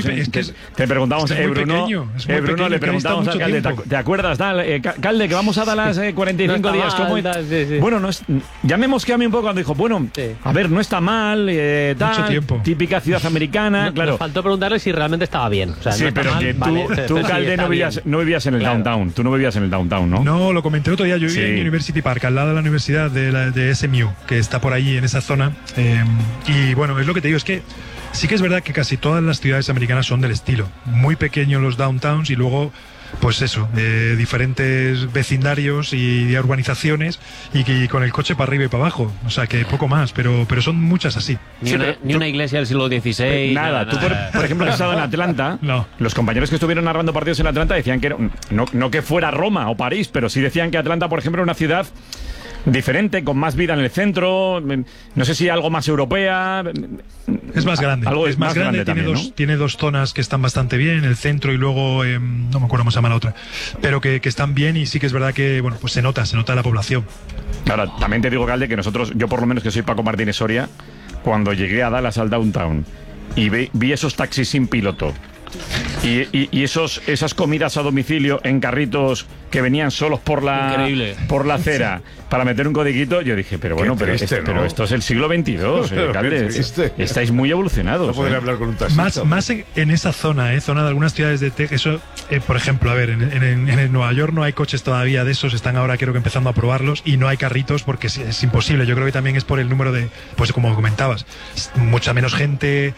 Bruno, le preguntábamos al Calde, ¿te acuerdas, Calde, que vamos a Dallas 45 días? Sí. Bueno, ya me mosqueé a mí un poco cuando dijo, a ver, no está mal, mucho tiempo. Típica ciudad americana, claro. Nos faltó preguntarle si realmente estaba bien. O sea, sí, no pero mal, que tú pero Calde, sí no vivías en el downtown. Tú no vivías en el downtown, ¿no? No, lo comenté otro día, yo vivía en University Park, al lado de la universidad de SMU, que está por allí en esa zona. Y bueno, es lo que te digo, es que sí que es verdad que casi todas las ciudades americanas son del estilo. Muy pequeños los downtowns y luego, pues eso, diferentes vecindarios y urbanizaciones y con el coche para arriba y para abajo. O sea que poco más, pero son muchas así. Ni una iglesia del siglo XVI. Nada. Tú, por ejemplo, has estado en Atlanta. Los compañeros que estuvieron narrando partidos en Atlanta decían que no que fuera Roma o París, pero sí decían que Atlanta, por ejemplo, era una ciudad diferente, con más vida en el centro, no sé si algo más europea. Es más grande. Algo es más grande también, tiene dos zonas que están bastante bien, el centro y luego, no me acuerdo cómo se llama la otra, pero que están bien y sí que es verdad que, bueno, pues se nota la población. Ahora, también te digo, Calde, que nosotros, yo por lo menos que soy Paco Martínez Soria, cuando llegué a Dallas al downtown y vi esos taxis sin piloto y esas comidas a domicilio en carritos que venían solos por la acera para meter un codiguito, yo dije, pero esto es el siglo XXII, Calde, estáis muy evolucionados. No podría hablar con un taxista. Más en esa zona de algunas ciudades de Texas, eso, por ejemplo, a ver, en Nueva York no hay coches todavía de esos, están ahora creo que empezando a probarlos y no hay carritos porque es imposible. Yo creo que también es por el número de, pues como comentabas, mucha menos gente,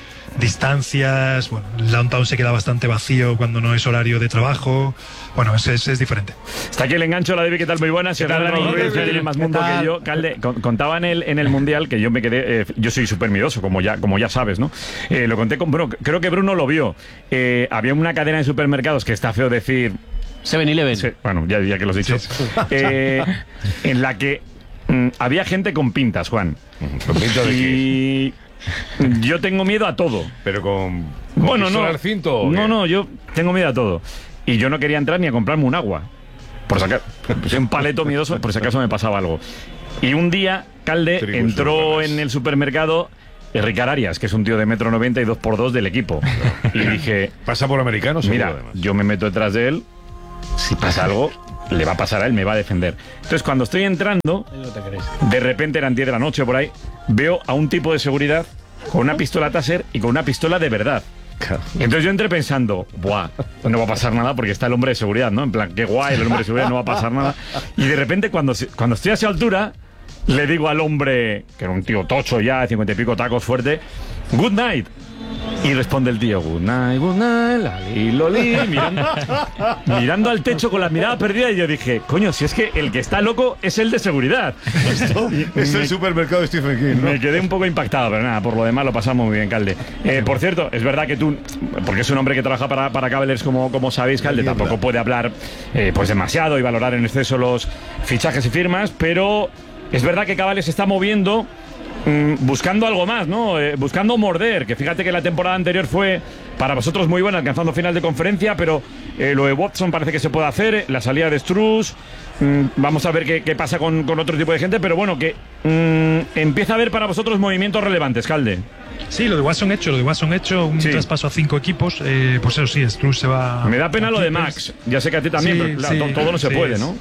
distancias, bueno, el downtown se queda bastante vacío cuando no es horario de trabajo, bueno, es diferente. Está aquí el engancho, la David, ¿qué tal? Muy buenas. ¿Qué tal, Dani? Que tiene más mundo que yo. Calde, contaba en el Mundial que yo me quedé... yo soy súper miedoso, como ya sabes, ¿no? Lo conté con Bruno. Creo que Bruno lo vio. Había una cadena de supermercados que está feo decir... 7-Eleven. Sí, bueno, ya que lo has dicho. En la que había gente con pintas, Juan. ¿Con pintas de qué? Yo tengo miedo a todo. Pero con bueno, no. al cinto, ¿o qué? No, yo tengo miedo a todo. Y yo no quería entrar ni a comprarme un agua. Por sacar un paleto miedoso, por si acaso me pasaba algo. Y un día, Calde entró en el supermercado Ricard Arias, que es un tío de 1,90 m y 2x2 del equipo. Y dije... Pasa por americano, seguro, mira, además. yo me meto detrás de él. Si pasa algo, le va a pasar a él, me va a defender. Entonces, cuando estoy entrando, de repente eran 10 de la noche por ahí, veo a un tipo de seguridad con una pistola Taser y con una pistola de verdad. Entonces yo entré pensando, buah, no va a pasar nada porque está el hombre de seguridad, ¿no? En plan, qué guay, el hombre de seguridad, no va a pasar nada. Y de repente, cuando estoy a esa altura, le digo al hombre, que era un tío tocho ya, de 50 y pico tacos fuerte, good night. Y responde el tío, good night, lali, loli, mirando al techo con la mirada perdida. Y yo dije, coño, si es que el que está loco es el de seguridad. Es el supermercado de Stephen King, ¿no? Me quedé un poco impactado, pero nada, por lo demás lo pasamos muy bien, Calde. Por cierto, es verdad que tú, porque es un hombre que trabaja para Cavaliers, como sabéis, Calde, tampoco puede hablar pues demasiado y valorar en exceso los fichajes y firmas, pero es verdad que Cavaliers se está moviendo buscando algo más, ¿no? Buscando morder, que fíjate que la temporada anterior fue para vosotros muy buena, alcanzando final de conferencia, pero lo de Watson parece que se puede hacer, la salida de Strus, vamos a ver qué pasa con otro tipo de gente, pero bueno, que empieza a haber para vosotros movimientos relevantes, Calde. Sí, lo de Watson hecho, un traspaso a 5 equipos, pues eso sí, Strus se va... Me da pena lo de Max, ya sé que a ti también, pero claro, todo no se puede, ¿no?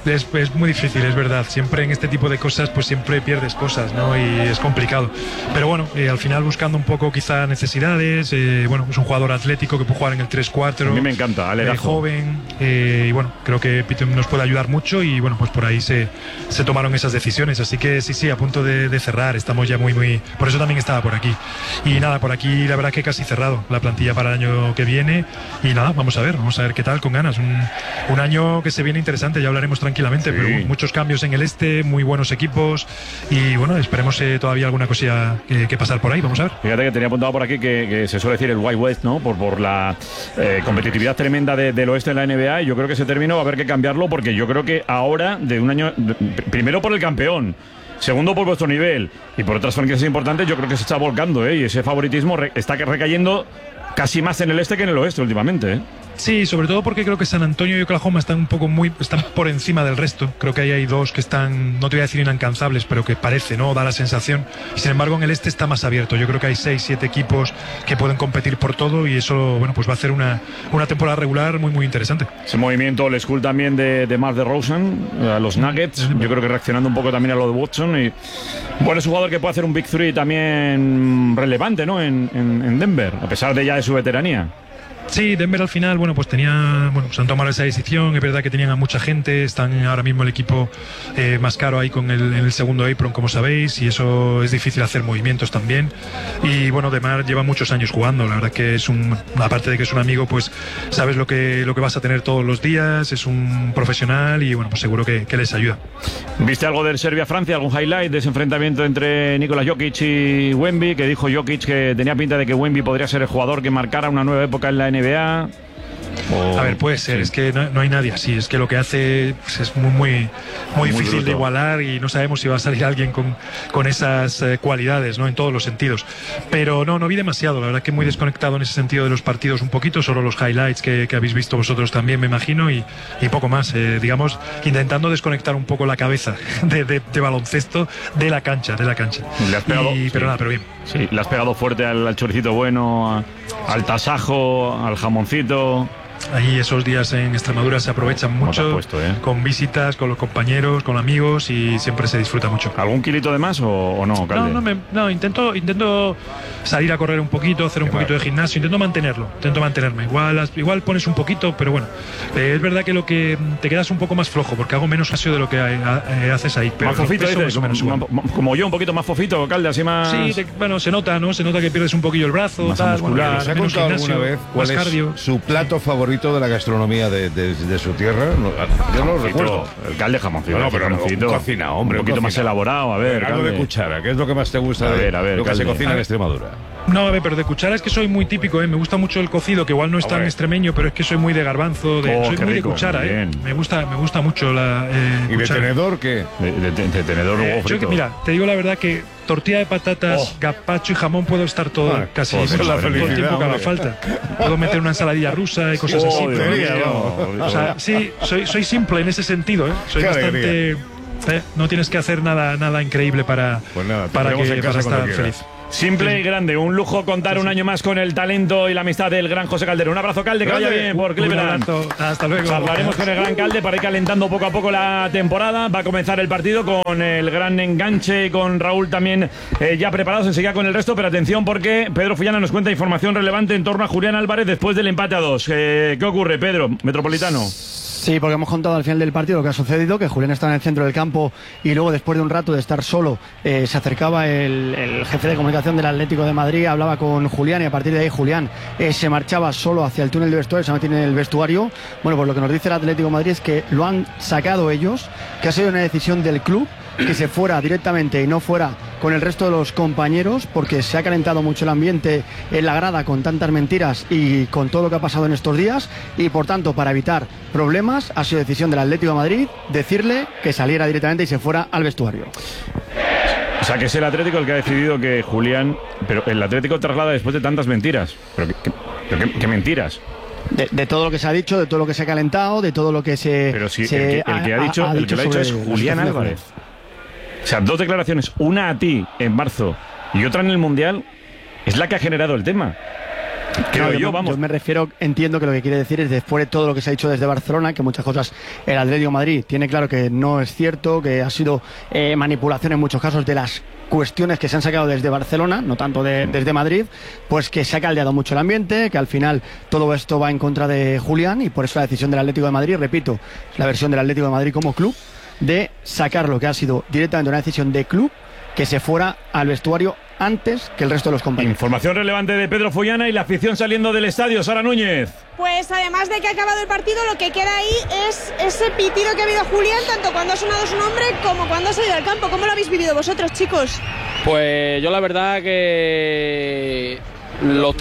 Es muy difícil, es verdad. Siempre en este tipo de cosas, pues siempre pierdes cosas, ¿no? Y es complicado. Pero bueno, al final buscando un poco quizá necesidades. Bueno, es un jugador atlético que puede jugar en el 3-4. A mí me encanta, joven. Y bueno, creo que Piton nos puede ayudar mucho. Y bueno, pues por ahí se tomaron esas decisiones. Así que sí, a punto de cerrar. Estamos ya muy... Por eso también estaba por aquí. Y nada, por aquí la verdad que casi cerrado la plantilla para el año que viene. Y nada, vamos a ver qué tal, con ganas. Un año que se viene interesante, ya hablaremos tranquilamente, pero muchos cambios en el este, muy buenos equipos y bueno, esperemos todavía alguna cosilla que pasar por ahí, vamos a ver. Fíjate que tenía apuntado por aquí que se suele decir el Wild West, ¿no? Por la competitividad tremenda del oeste de la NBA, y yo creo que ese término va a haber que cambiarlo, porque yo creo que ahora, de un año, primero por el campeón, segundo por vuestro nivel y por otras franquicias importantes, yo creo que se está volcando, y ese favoritismo está recayendo casi más en el este que en el oeste últimamente, Sí, sobre todo porque creo que San Antonio y Oklahoma están están por encima del resto. Creo que ahí hay dos que están, no te voy a decir inalcanzables, pero que parece, ¿no? Da la sensación. Y sin embargo, en el este está más abierto. Yo creo que hay 6-7 equipos que pueden competir por todo, y eso, bueno, pues va a hacer una temporada regular muy interesante. Ese movimiento old school también de Mar DeRozan a los Nuggets, yo creo que reaccionando un poco también a lo de Watson, y bueno, es un jugador que puede hacer un Big Three también relevante, ¿no? En Denver, a pesar de su veteranía. Sí, Denver al final, bueno, pues se han tomado esa decisión. Es verdad que tenían a mucha gente, están ahora mismo el equipo más caro ahí en el segundo apron, como sabéis, y eso es difícil hacer movimientos también. Y bueno, Demar lleva muchos años jugando, la verdad que aparte de que es un amigo, pues sabes lo que vas a tener todos los días, es un profesional y bueno, pues seguro que les ayuda. ¿Viste algo del Serbia-Francia, algún highlight de ese enfrentamiento entre Nikola Jokic y Wemby, que dijo Jokic que tenía pinta de que Wemby podría ser el jugador que marcara una nueva época en la NBA? A ver, puede ser, es que no hay nadie así, es que lo que hace pues, es muy difícil bruto de igualar, y no sabemos si va a salir alguien con esas cualidades, ¿no? En todos los sentidos. Pero no vi demasiado, la verdad que muy desconectado en ese sentido de los partidos un poquito, solo los highlights que habéis visto vosotros también, me imagino, y poco más, digamos, intentando desconectar un poco la cabeza de baloncesto de la cancha. Le has pegado, pero bien. Sí, le has pegado fuerte al choricito bueno, al tasajo, al jamoncito. Ahí esos días en Extremadura se aprovechan mucho, con visitas, con los compañeros, con amigos, y siempre se disfruta mucho. ¿Algún kilito de más o no, Calde? No, intento salir a correr un poquito, hacer un poquito de gimnasio, intento mantenerme. Igual pones un poquito, pero bueno, es verdad que lo que te quedas un poco más flojo, porque hago menos gimnasio de lo que haces ahí. Pero más fofito, como yo, un poquito más fofito, Calde, así más... Sí, se nota, ¿no? Se nota que pierdes un poquillo el brazo, más muscular. ¿Se ha contado alguna vez cuál es su plato favorito gordito de la gastronomía de su tierra? Yo no lo recuerdo. El calde jamoncito. No, pero un cocina, hombre. Un poquito más elaborado, a ver. Algo de cuchara, ¿qué es lo que más te gusta de lo que se cocina en Extremadura? No, a ver, pero de cuchara es que soy muy típico, ¿eh? Me gusta mucho el cocido, que igual no es tan extremeño, pero es que soy muy de garbanzo, soy muy de cuchara, ¿eh? Me gusta mucho la ¿Y cuchara. de tenedor qué? De tenedor huevo frito. Mira, te digo la verdad que tortilla de patatas, gazpacho y jamón puedo estar todo todo el tiempo que haga falta. Puedo meter una ensaladilla rusa y cosas así. O sea, sí, soy simple en ese sentido, ¿eh? Soy bastante... no tienes que hacer nada increíble para estar feliz. Simple y grande, un lujo contar un año más con el talento y la amistad del gran José Calderón. Un abrazo, Calde, que vaya bien por Cleveland. Hasta luego. Hablaremos con el gran Calde para ir calentando poco a poco la temporada. Va a comenzar el partido con el gran enganche, con Raúl también ya preparados enseguida con el resto. Pero atención, porque Pedro Fullana nos cuenta información relevante en torno a Julián Álvarez después del empate a 2. ¿Qué ocurre, Pedro, Metropolitano? Sí, porque hemos contado al final del partido lo que ha sucedido, que Julián estaba en el centro del campo y luego después de un rato de estar solo se acercaba el jefe de comunicación del Atlético de Madrid, hablaba con Julián y a partir de ahí Julián se marchaba solo hacia el túnel de vestuario, se mantiene en el vestuario. Bueno, pues lo que nos dice el Atlético de Madrid es que lo han sacado ellos, que ha sido una decisión del club, que se fuera directamente y no fuera con el resto de los compañeros, porque se ha calentado mucho el ambiente en la grada con tantas mentiras y con todo lo que ha pasado en estos días, y por tanto, para evitar problemas, ha sido decisión del Atlético de Madrid decirle que saliera directamente y se fuera al vestuario. O sea, que es el Atlético el que ha decidido que Julián... Pero el Atlético traslada después de tantas mentiras. ¿Pero qué mentiras? De todo lo que se ha dicho, de todo lo que se ha calentado, de todo lo que se... Pero si el que lo ha dicho es Julián Álvarez. O sea, dos declaraciones, una a ti en marzo y otra en el Mundial, es la que ha generado el tema. Yo me refiero, entiendo que lo que quiere decir es después de todo lo que se ha dicho desde Barcelona, que muchas cosas el Atlético de Madrid tiene claro que no es cierto, que ha sido manipulación en muchos casos de las cuestiones que se han sacado desde Barcelona, no tanto desde Madrid, pues que se ha caldeado mucho el ambiente, que al final todo esto va en contra de Julián y por eso la decisión del Atlético de Madrid, repito, es la versión del Atlético de Madrid como club, de sacar lo que ha sido directamente una decisión de club, que se fuera al vestuario antes que el resto de los compañeros. Información relevante de Pedro Fullana y la afición saliendo del estadio. Sara Núñez. Pues además de que ha acabado el partido, lo que queda ahí es ese pitido que ha habido Julián, tanto cuando ha sonado su nombre como cuando ha salido al campo. ¿Cómo lo habéis vivido vosotros, chicos? Pues yo la verdad que los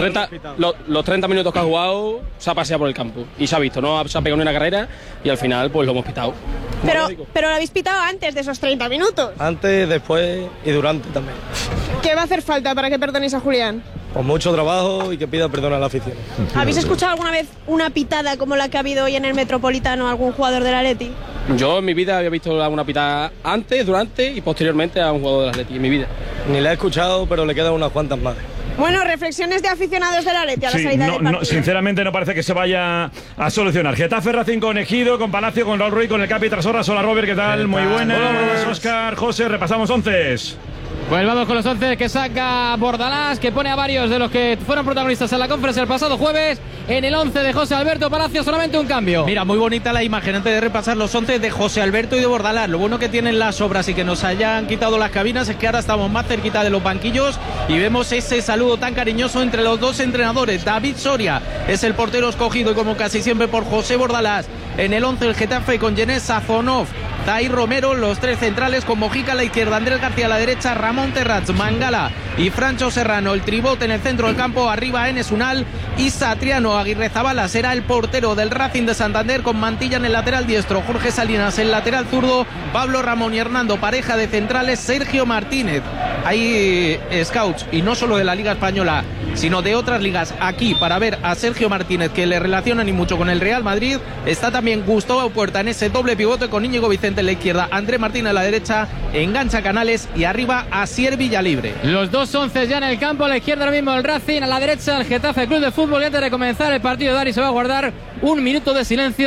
30 minutos que ha jugado se ha paseado por el campo y se ha visto, ¿no? Se ha pegado en una carrera y al final pues lo hemos pitado. Pero lo habéis pitado antes de esos 30 minutos. Antes, después y durante también. ¿Qué va a hacer falta para que perdonéis a Julián? Pues mucho trabajo y que pida perdón a la afición. ¿Habéis escuchado alguna vez una pitada como la que ha habido hoy en el Metropolitano a algún jugador del Atleti? Yo en mi vida había visto una pitada antes, durante y posteriormente a un jugador del Atleti, en mi vida. Ni la he escuchado, pero le quedan unas cuantas más. Bueno, reflexiones de aficionados del Atleti a la salida del partido. Sinceramente no parece que se vaya a solucionar. Getafe, Racing con Ejido, con Palacio, con Raúl Ruiz, con el Capi Trasorras. Hola Robert, ¿qué tal? Muy buenas. Hola, Óscar, José, repasamos 11. Pues vamos con los 11 que saca Bordalás, que pone a varios de los que fueron protagonistas en la conferencia el pasado jueves. En el 11 de José Alberto Palacio solamente un cambio. Mira, muy bonita la imagen antes de repasar los 11 de José Alberto y de Bordalás. Lo bueno que tienen las obras y que nos hayan quitado las cabinas es que ahora estamos más cerquita de los banquillos y vemos ese saludo tan cariñoso entre los dos entrenadores. David Soria es el portero escogido, como casi siempre, por José Bordalás. En el 11 el Getafe con Yenés Sazonov, Tahir Romero, los tres centrales con Mojica a la izquierda, Andrés García a la derecha, Ramón Terrats, Mangala y Francho Serrano. El tribote en el centro del campo, arriba Enes Unal y Satriano. Aguirrezabala será el portero del Racing de Santander con Mantilla en el lateral diestro, Jorge Salinas en el lateral zurdo, Pablo Ramón y Hernando, pareja de centrales, Sergio Martínez. Hay scouts y no solo de la Liga Española sino de otras ligas aquí para ver a Sergio Martínez, que le relacionan y mucho con el Real Madrid. Está también Gustavo Puerta en ese doble pivote con Íñigo Vicente en la izquierda, André Martín a la derecha, engancha Canales y arriba Asier Villalibre. Los dos 11 ya en el campo, a la izquierda ahora mismo el Racing, a la derecha el Getafe Club de Fútbol. Y antes de comenzar el partido, Dani se va a guardar un minuto de silencio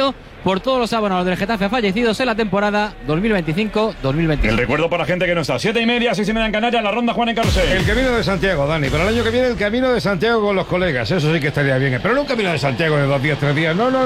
por todos los abonados del Getafe fallecidos en la temporada 2025-2026. El recuerdo para la gente que no está. 7:30, 6:30 en Canarias, la ronda Juan en Carrusel. El Camino de Santiago, Dani. Para el año que viene, el Camino de Santiago con los colegas. Eso sí que estaría bien. Pero no un Camino de Santiago de 2 días, 3 días. No.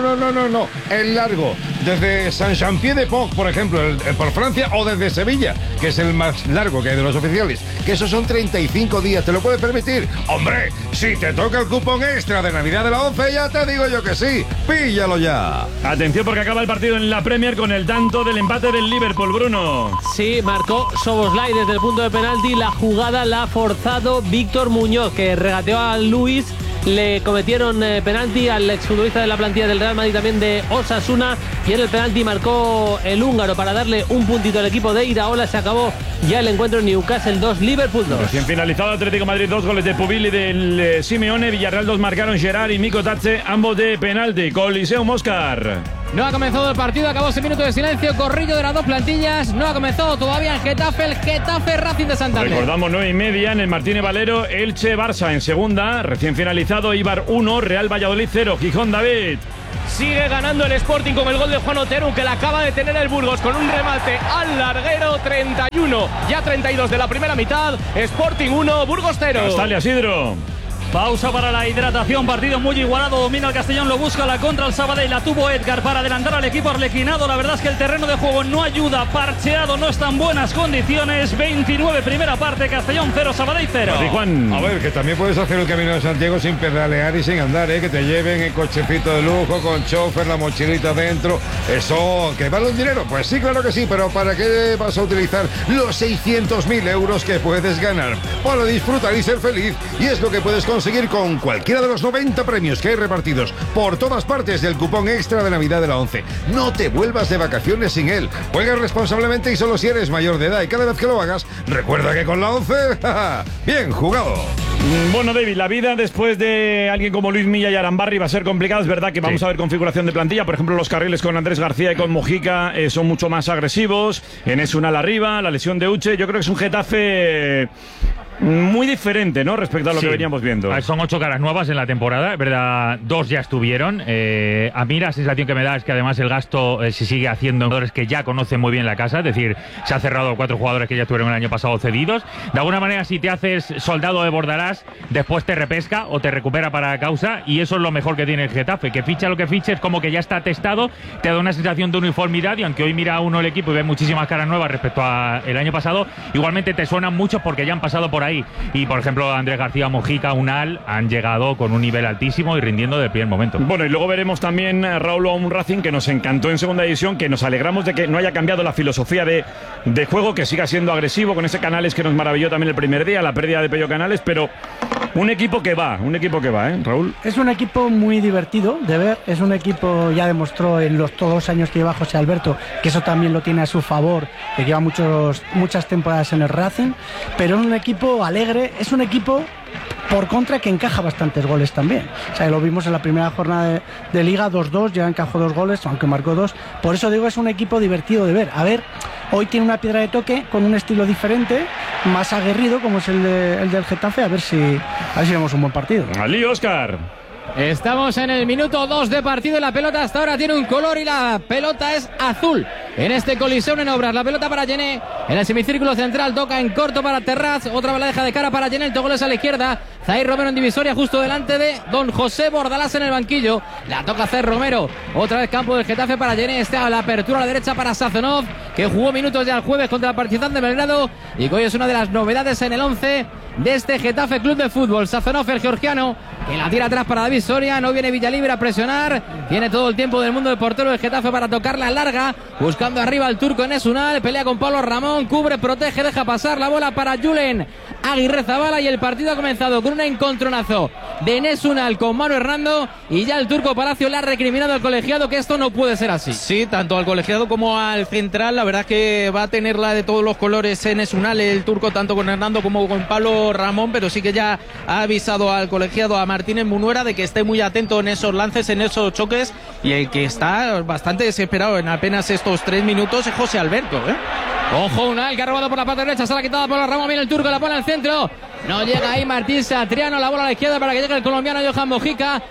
El largo. Desde Saint-Jean-Pied-de-Port, por ejemplo, por Francia, o desde Sevilla, que es el más largo que hay de los oficiales. Que esos son 35 días. ¿Te lo puedes permitir? ¡Hombre! Si te toca el cupón extra de Navidad de la 11, ya te digo yo que sí. ¡Píllalo ya! Atención porque acaba el partido en la Premier con el tanto del empate del Liverpool, Bruno. Sí, marcó Szoboszlai desde el punto de penalti. La jugada la ha forzado Víctor Muñoz, que regateó a Luis. Le cometieron penalti al exfutbolista de la plantilla del Real Madrid, también de Osasuna, y en el penalti marcó el húngaro para darle un puntito al equipo de Iraola. Se acabó ya el encuentro. Newcastle 2, Liverpool 2. Recién finalizado, Atlético Madrid 2, goles de Pubil y del Simeone. Villarreal 2 marcaron Gerard y Miko Tatze, ambos de penalti. Coliseum, Oscar. No ha comenzado el partido, acabó ese minuto de silencio, corrillo de las dos plantillas. No ha comenzado todavía en Getafe, el Getafe Racing de Santander. Recordamos 9:30 en el Martínez Valero, Elche Barça en segunda, recién finalizado, Eibar 1, Real Valladolid 0, Gijón, David. Sigue ganando el Sporting con el gol de Juan Otero, que la acaba de tener el Burgos con un remate al larguero. 31, ya 32 de la primera mitad. Sporting 1, Burgos 0. Castalia, Sidro. Pausa para la hidratación, partido muy igualado, domina el Castellón, lo busca la contra el Sabadell, la tuvo Edgar para adelantar al equipo arlequinado. La verdad es que el terreno de juego no ayuda, parcheado, no está en buenas condiciones. 29 primera parte, Castellón 0, Sabadell 0. Juan. A ver, que también puedes hacer el Camino de Santiago sin pedalear y sin andar, que te lleven en cochecito de lujo, con chofer, la mochilita dentro. Eso, ¿que vale un dinero? Pues sí, claro que sí, pero ¿para qué vas a utilizar los 600.000 euros que puedes ganar? Para disfrutar y ser feliz, y es lo que puedes conseguir con cualquiera de los 90 premios que hay repartidos por todas partes del cupón extra de Navidad de la 11. No te vuelvas de vacaciones sin él. Juega responsablemente y solo si eres mayor de edad, y cada vez que lo hagas, recuerda que con la 11, bien jugado. Bueno, David, la vida después de alguien como Luis Milla y Arambarri va a ser complicada. Es verdad que vamos a ver configuración de plantilla. Por ejemplo, los carriles con Andrés García y con Mojica son mucho más agresivos. Enes Unal arriba, la lesión de Uche. Yo creo que es un Getafe muy diferente, ¿no?, respecto a lo que veníamos viendo. Son 8 caras nuevas en la temporada, verdad, 2 ya estuvieron. A mí la sensación que me da es que además el gasto se sigue haciendo en jugadores que ya conocen muy bien la casa, es decir, se ha cerrado 4 jugadores que ya estuvieron el año pasado cedidos. De alguna manera, si te haces soldado de Bordalás, después te repesca o te recupera para causa, y eso es lo mejor que tiene el Getafe, que ficha lo que fiche, es como que ya está testado, te da una sensación de uniformidad, y aunque hoy mira uno el equipo y ve muchísimas caras nuevas respecto al año pasado, igualmente te suenan muchos porque ya han pasado por ahí. Y por ejemplo, Andrés García, Mojica, Unal han llegado con un nivel altísimo y rindiendo desde el primer momento. Bueno, y luego veremos también, Raúl, a un Racing que nos encantó en segunda división, que nos alegramos de que no haya cambiado la filosofía de juego, que siga siendo agresivo con ese Canales que nos maravilló también el primer día, la pérdida de Pello Canales, pero un equipo que va, Raúl. Es un equipo muy divertido de ver, es un equipo, ya demostró en los todos los años que lleva José Alberto, que eso también lo tiene a su favor, que lleva muchas temporadas en el Racing, pero es un equipo alegre, es un equipo por contra que encaja bastantes goles también. O sea, lo vimos en la primera jornada de Liga, 2-2, ya encajó 2 goles, aunque marcó 2. Por eso digo, es un equipo divertido de ver. A ver, hoy tiene una piedra de toque con un estilo diferente, más aguerrido, como es el del Getafe. A ver si vemos un buen partido. Ali, Oscar. Estamos en el minuto 2 de partido y la pelota hasta ahora tiene un color y la pelota es azul. En este Coliseum en obras, la pelota para Gené en el semicírculo central, toca en corto para Terraz, otra vez la deja de cara para Gené, el toque es a la izquierda. Zair Romero en divisoria justo delante de don José Bordalás en el banquillo. La toca Zair Romero, otra vez campo del Getafe para Gené, está la apertura a la derecha para Sazonov, que jugó minutos ya el jueves contra el Partizan de Belgrado y que hoy es una de las novedades en el 11 de este Getafe Club de Fútbol. Sazonov, el georgiano, que la tira atrás para David Soria, no viene Villalibre a presionar, tiene todo el tiempo del mundo el portero del Getafe para tocarla larga, buscando arriba el turco Enes Unal, pelea con Pablo Ramón, cubre, protege, deja pasar la bola para Julen Aguirrezabala, y el partido ha comenzado con un encontronazo de Enes Unal con Manu Hernando, y ya el turco Palacio le ha recriminado al colegiado que esto no puede ser así. Sí, tanto al colegiado como al central, la verdad es que va a tenerla de todos los colores Enes Unal, el turco, tanto con Hernando como con Pablo Ramón, pero sí que ya ha avisado al colegiado, a Martínez Munuera, de que esté muy atento en esos lances, en esos choques, y el que está bastante desesperado en apenas estos 3 minutos es José Alberto, Ojo, Unal, que ha robado por la parte derecha, se la ha quitado por la Ramón, viene el turco, la pone al centro, no llega ahí Martín Satriano, la bola a la izquierda para que llegue el colombiano Johan Mojica.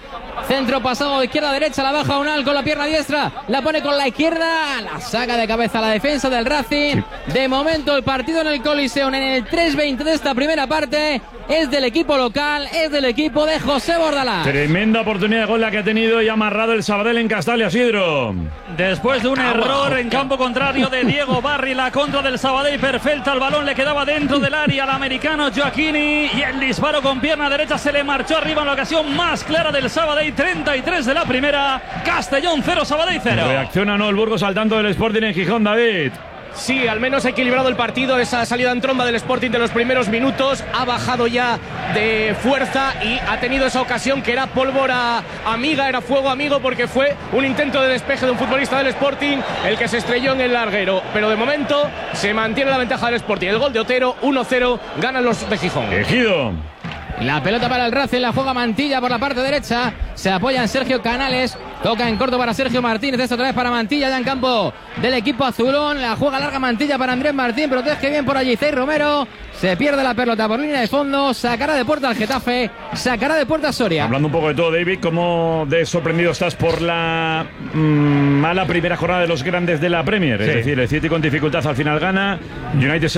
Centro pasado de izquierda a derecha, la baja Unal con la pierna diestra, la pone con la izquierda, la saca de cabeza la defensa del Racing. De momento el partido en el Coliseum en el 3:20 de esta primera parte es del equipo local, es del equipo de José Bordalás. Tremenda oportunidad de gol la que ha tenido y ha amarrado el Sabadell en Castalia, Isidro. Después de un error en campo contrario de Diego Barri, la contra del Sabadell perfecta, el balón le quedaba dentro del área al americano Gioacchini y el disparo con pierna derecha se le marchó arriba en la ocasión más clara del Sabadell. 33 de la primera, Castellón 0, Sabadell 0. Reacciona no el Burgos al tanto del Sporting en Gijón, David. Sí, al menos ha equilibrado el partido. Esa salida en tromba del Sporting de los primeros minutos ha bajado ya de fuerza y ha tenido esa ocasión que era pólvora amiga, era fuego amigo, porque fue un intento de despeje de un futbolista del Sporting el que se estrelló en el larguero. Pero de momento se mantiene la ventaja del Sporting. El gol de Otero, 1-0, ganan los de Gijón. Ejido. La pelota para el Racing, la juega Mantilla por la parte derecha, se apoya en Sergio Canales, toca en corto para Sergio Martínez, esta otra vez para Mantilla ya en campo del equipo azulón, la juega larga Mantilla para Andrés Martín, protege bien por allí Zey Romero, se pierde la pelota por línea de fondo, sacará de puerta al Getafe, sacará de puerta a Soria. Hablando un poco de todo, David, ¿cómo de sorprendido estás por la mala primera jornada de los grandes de la Premier? Sí. Es decir, el City con dificultad al final gana, United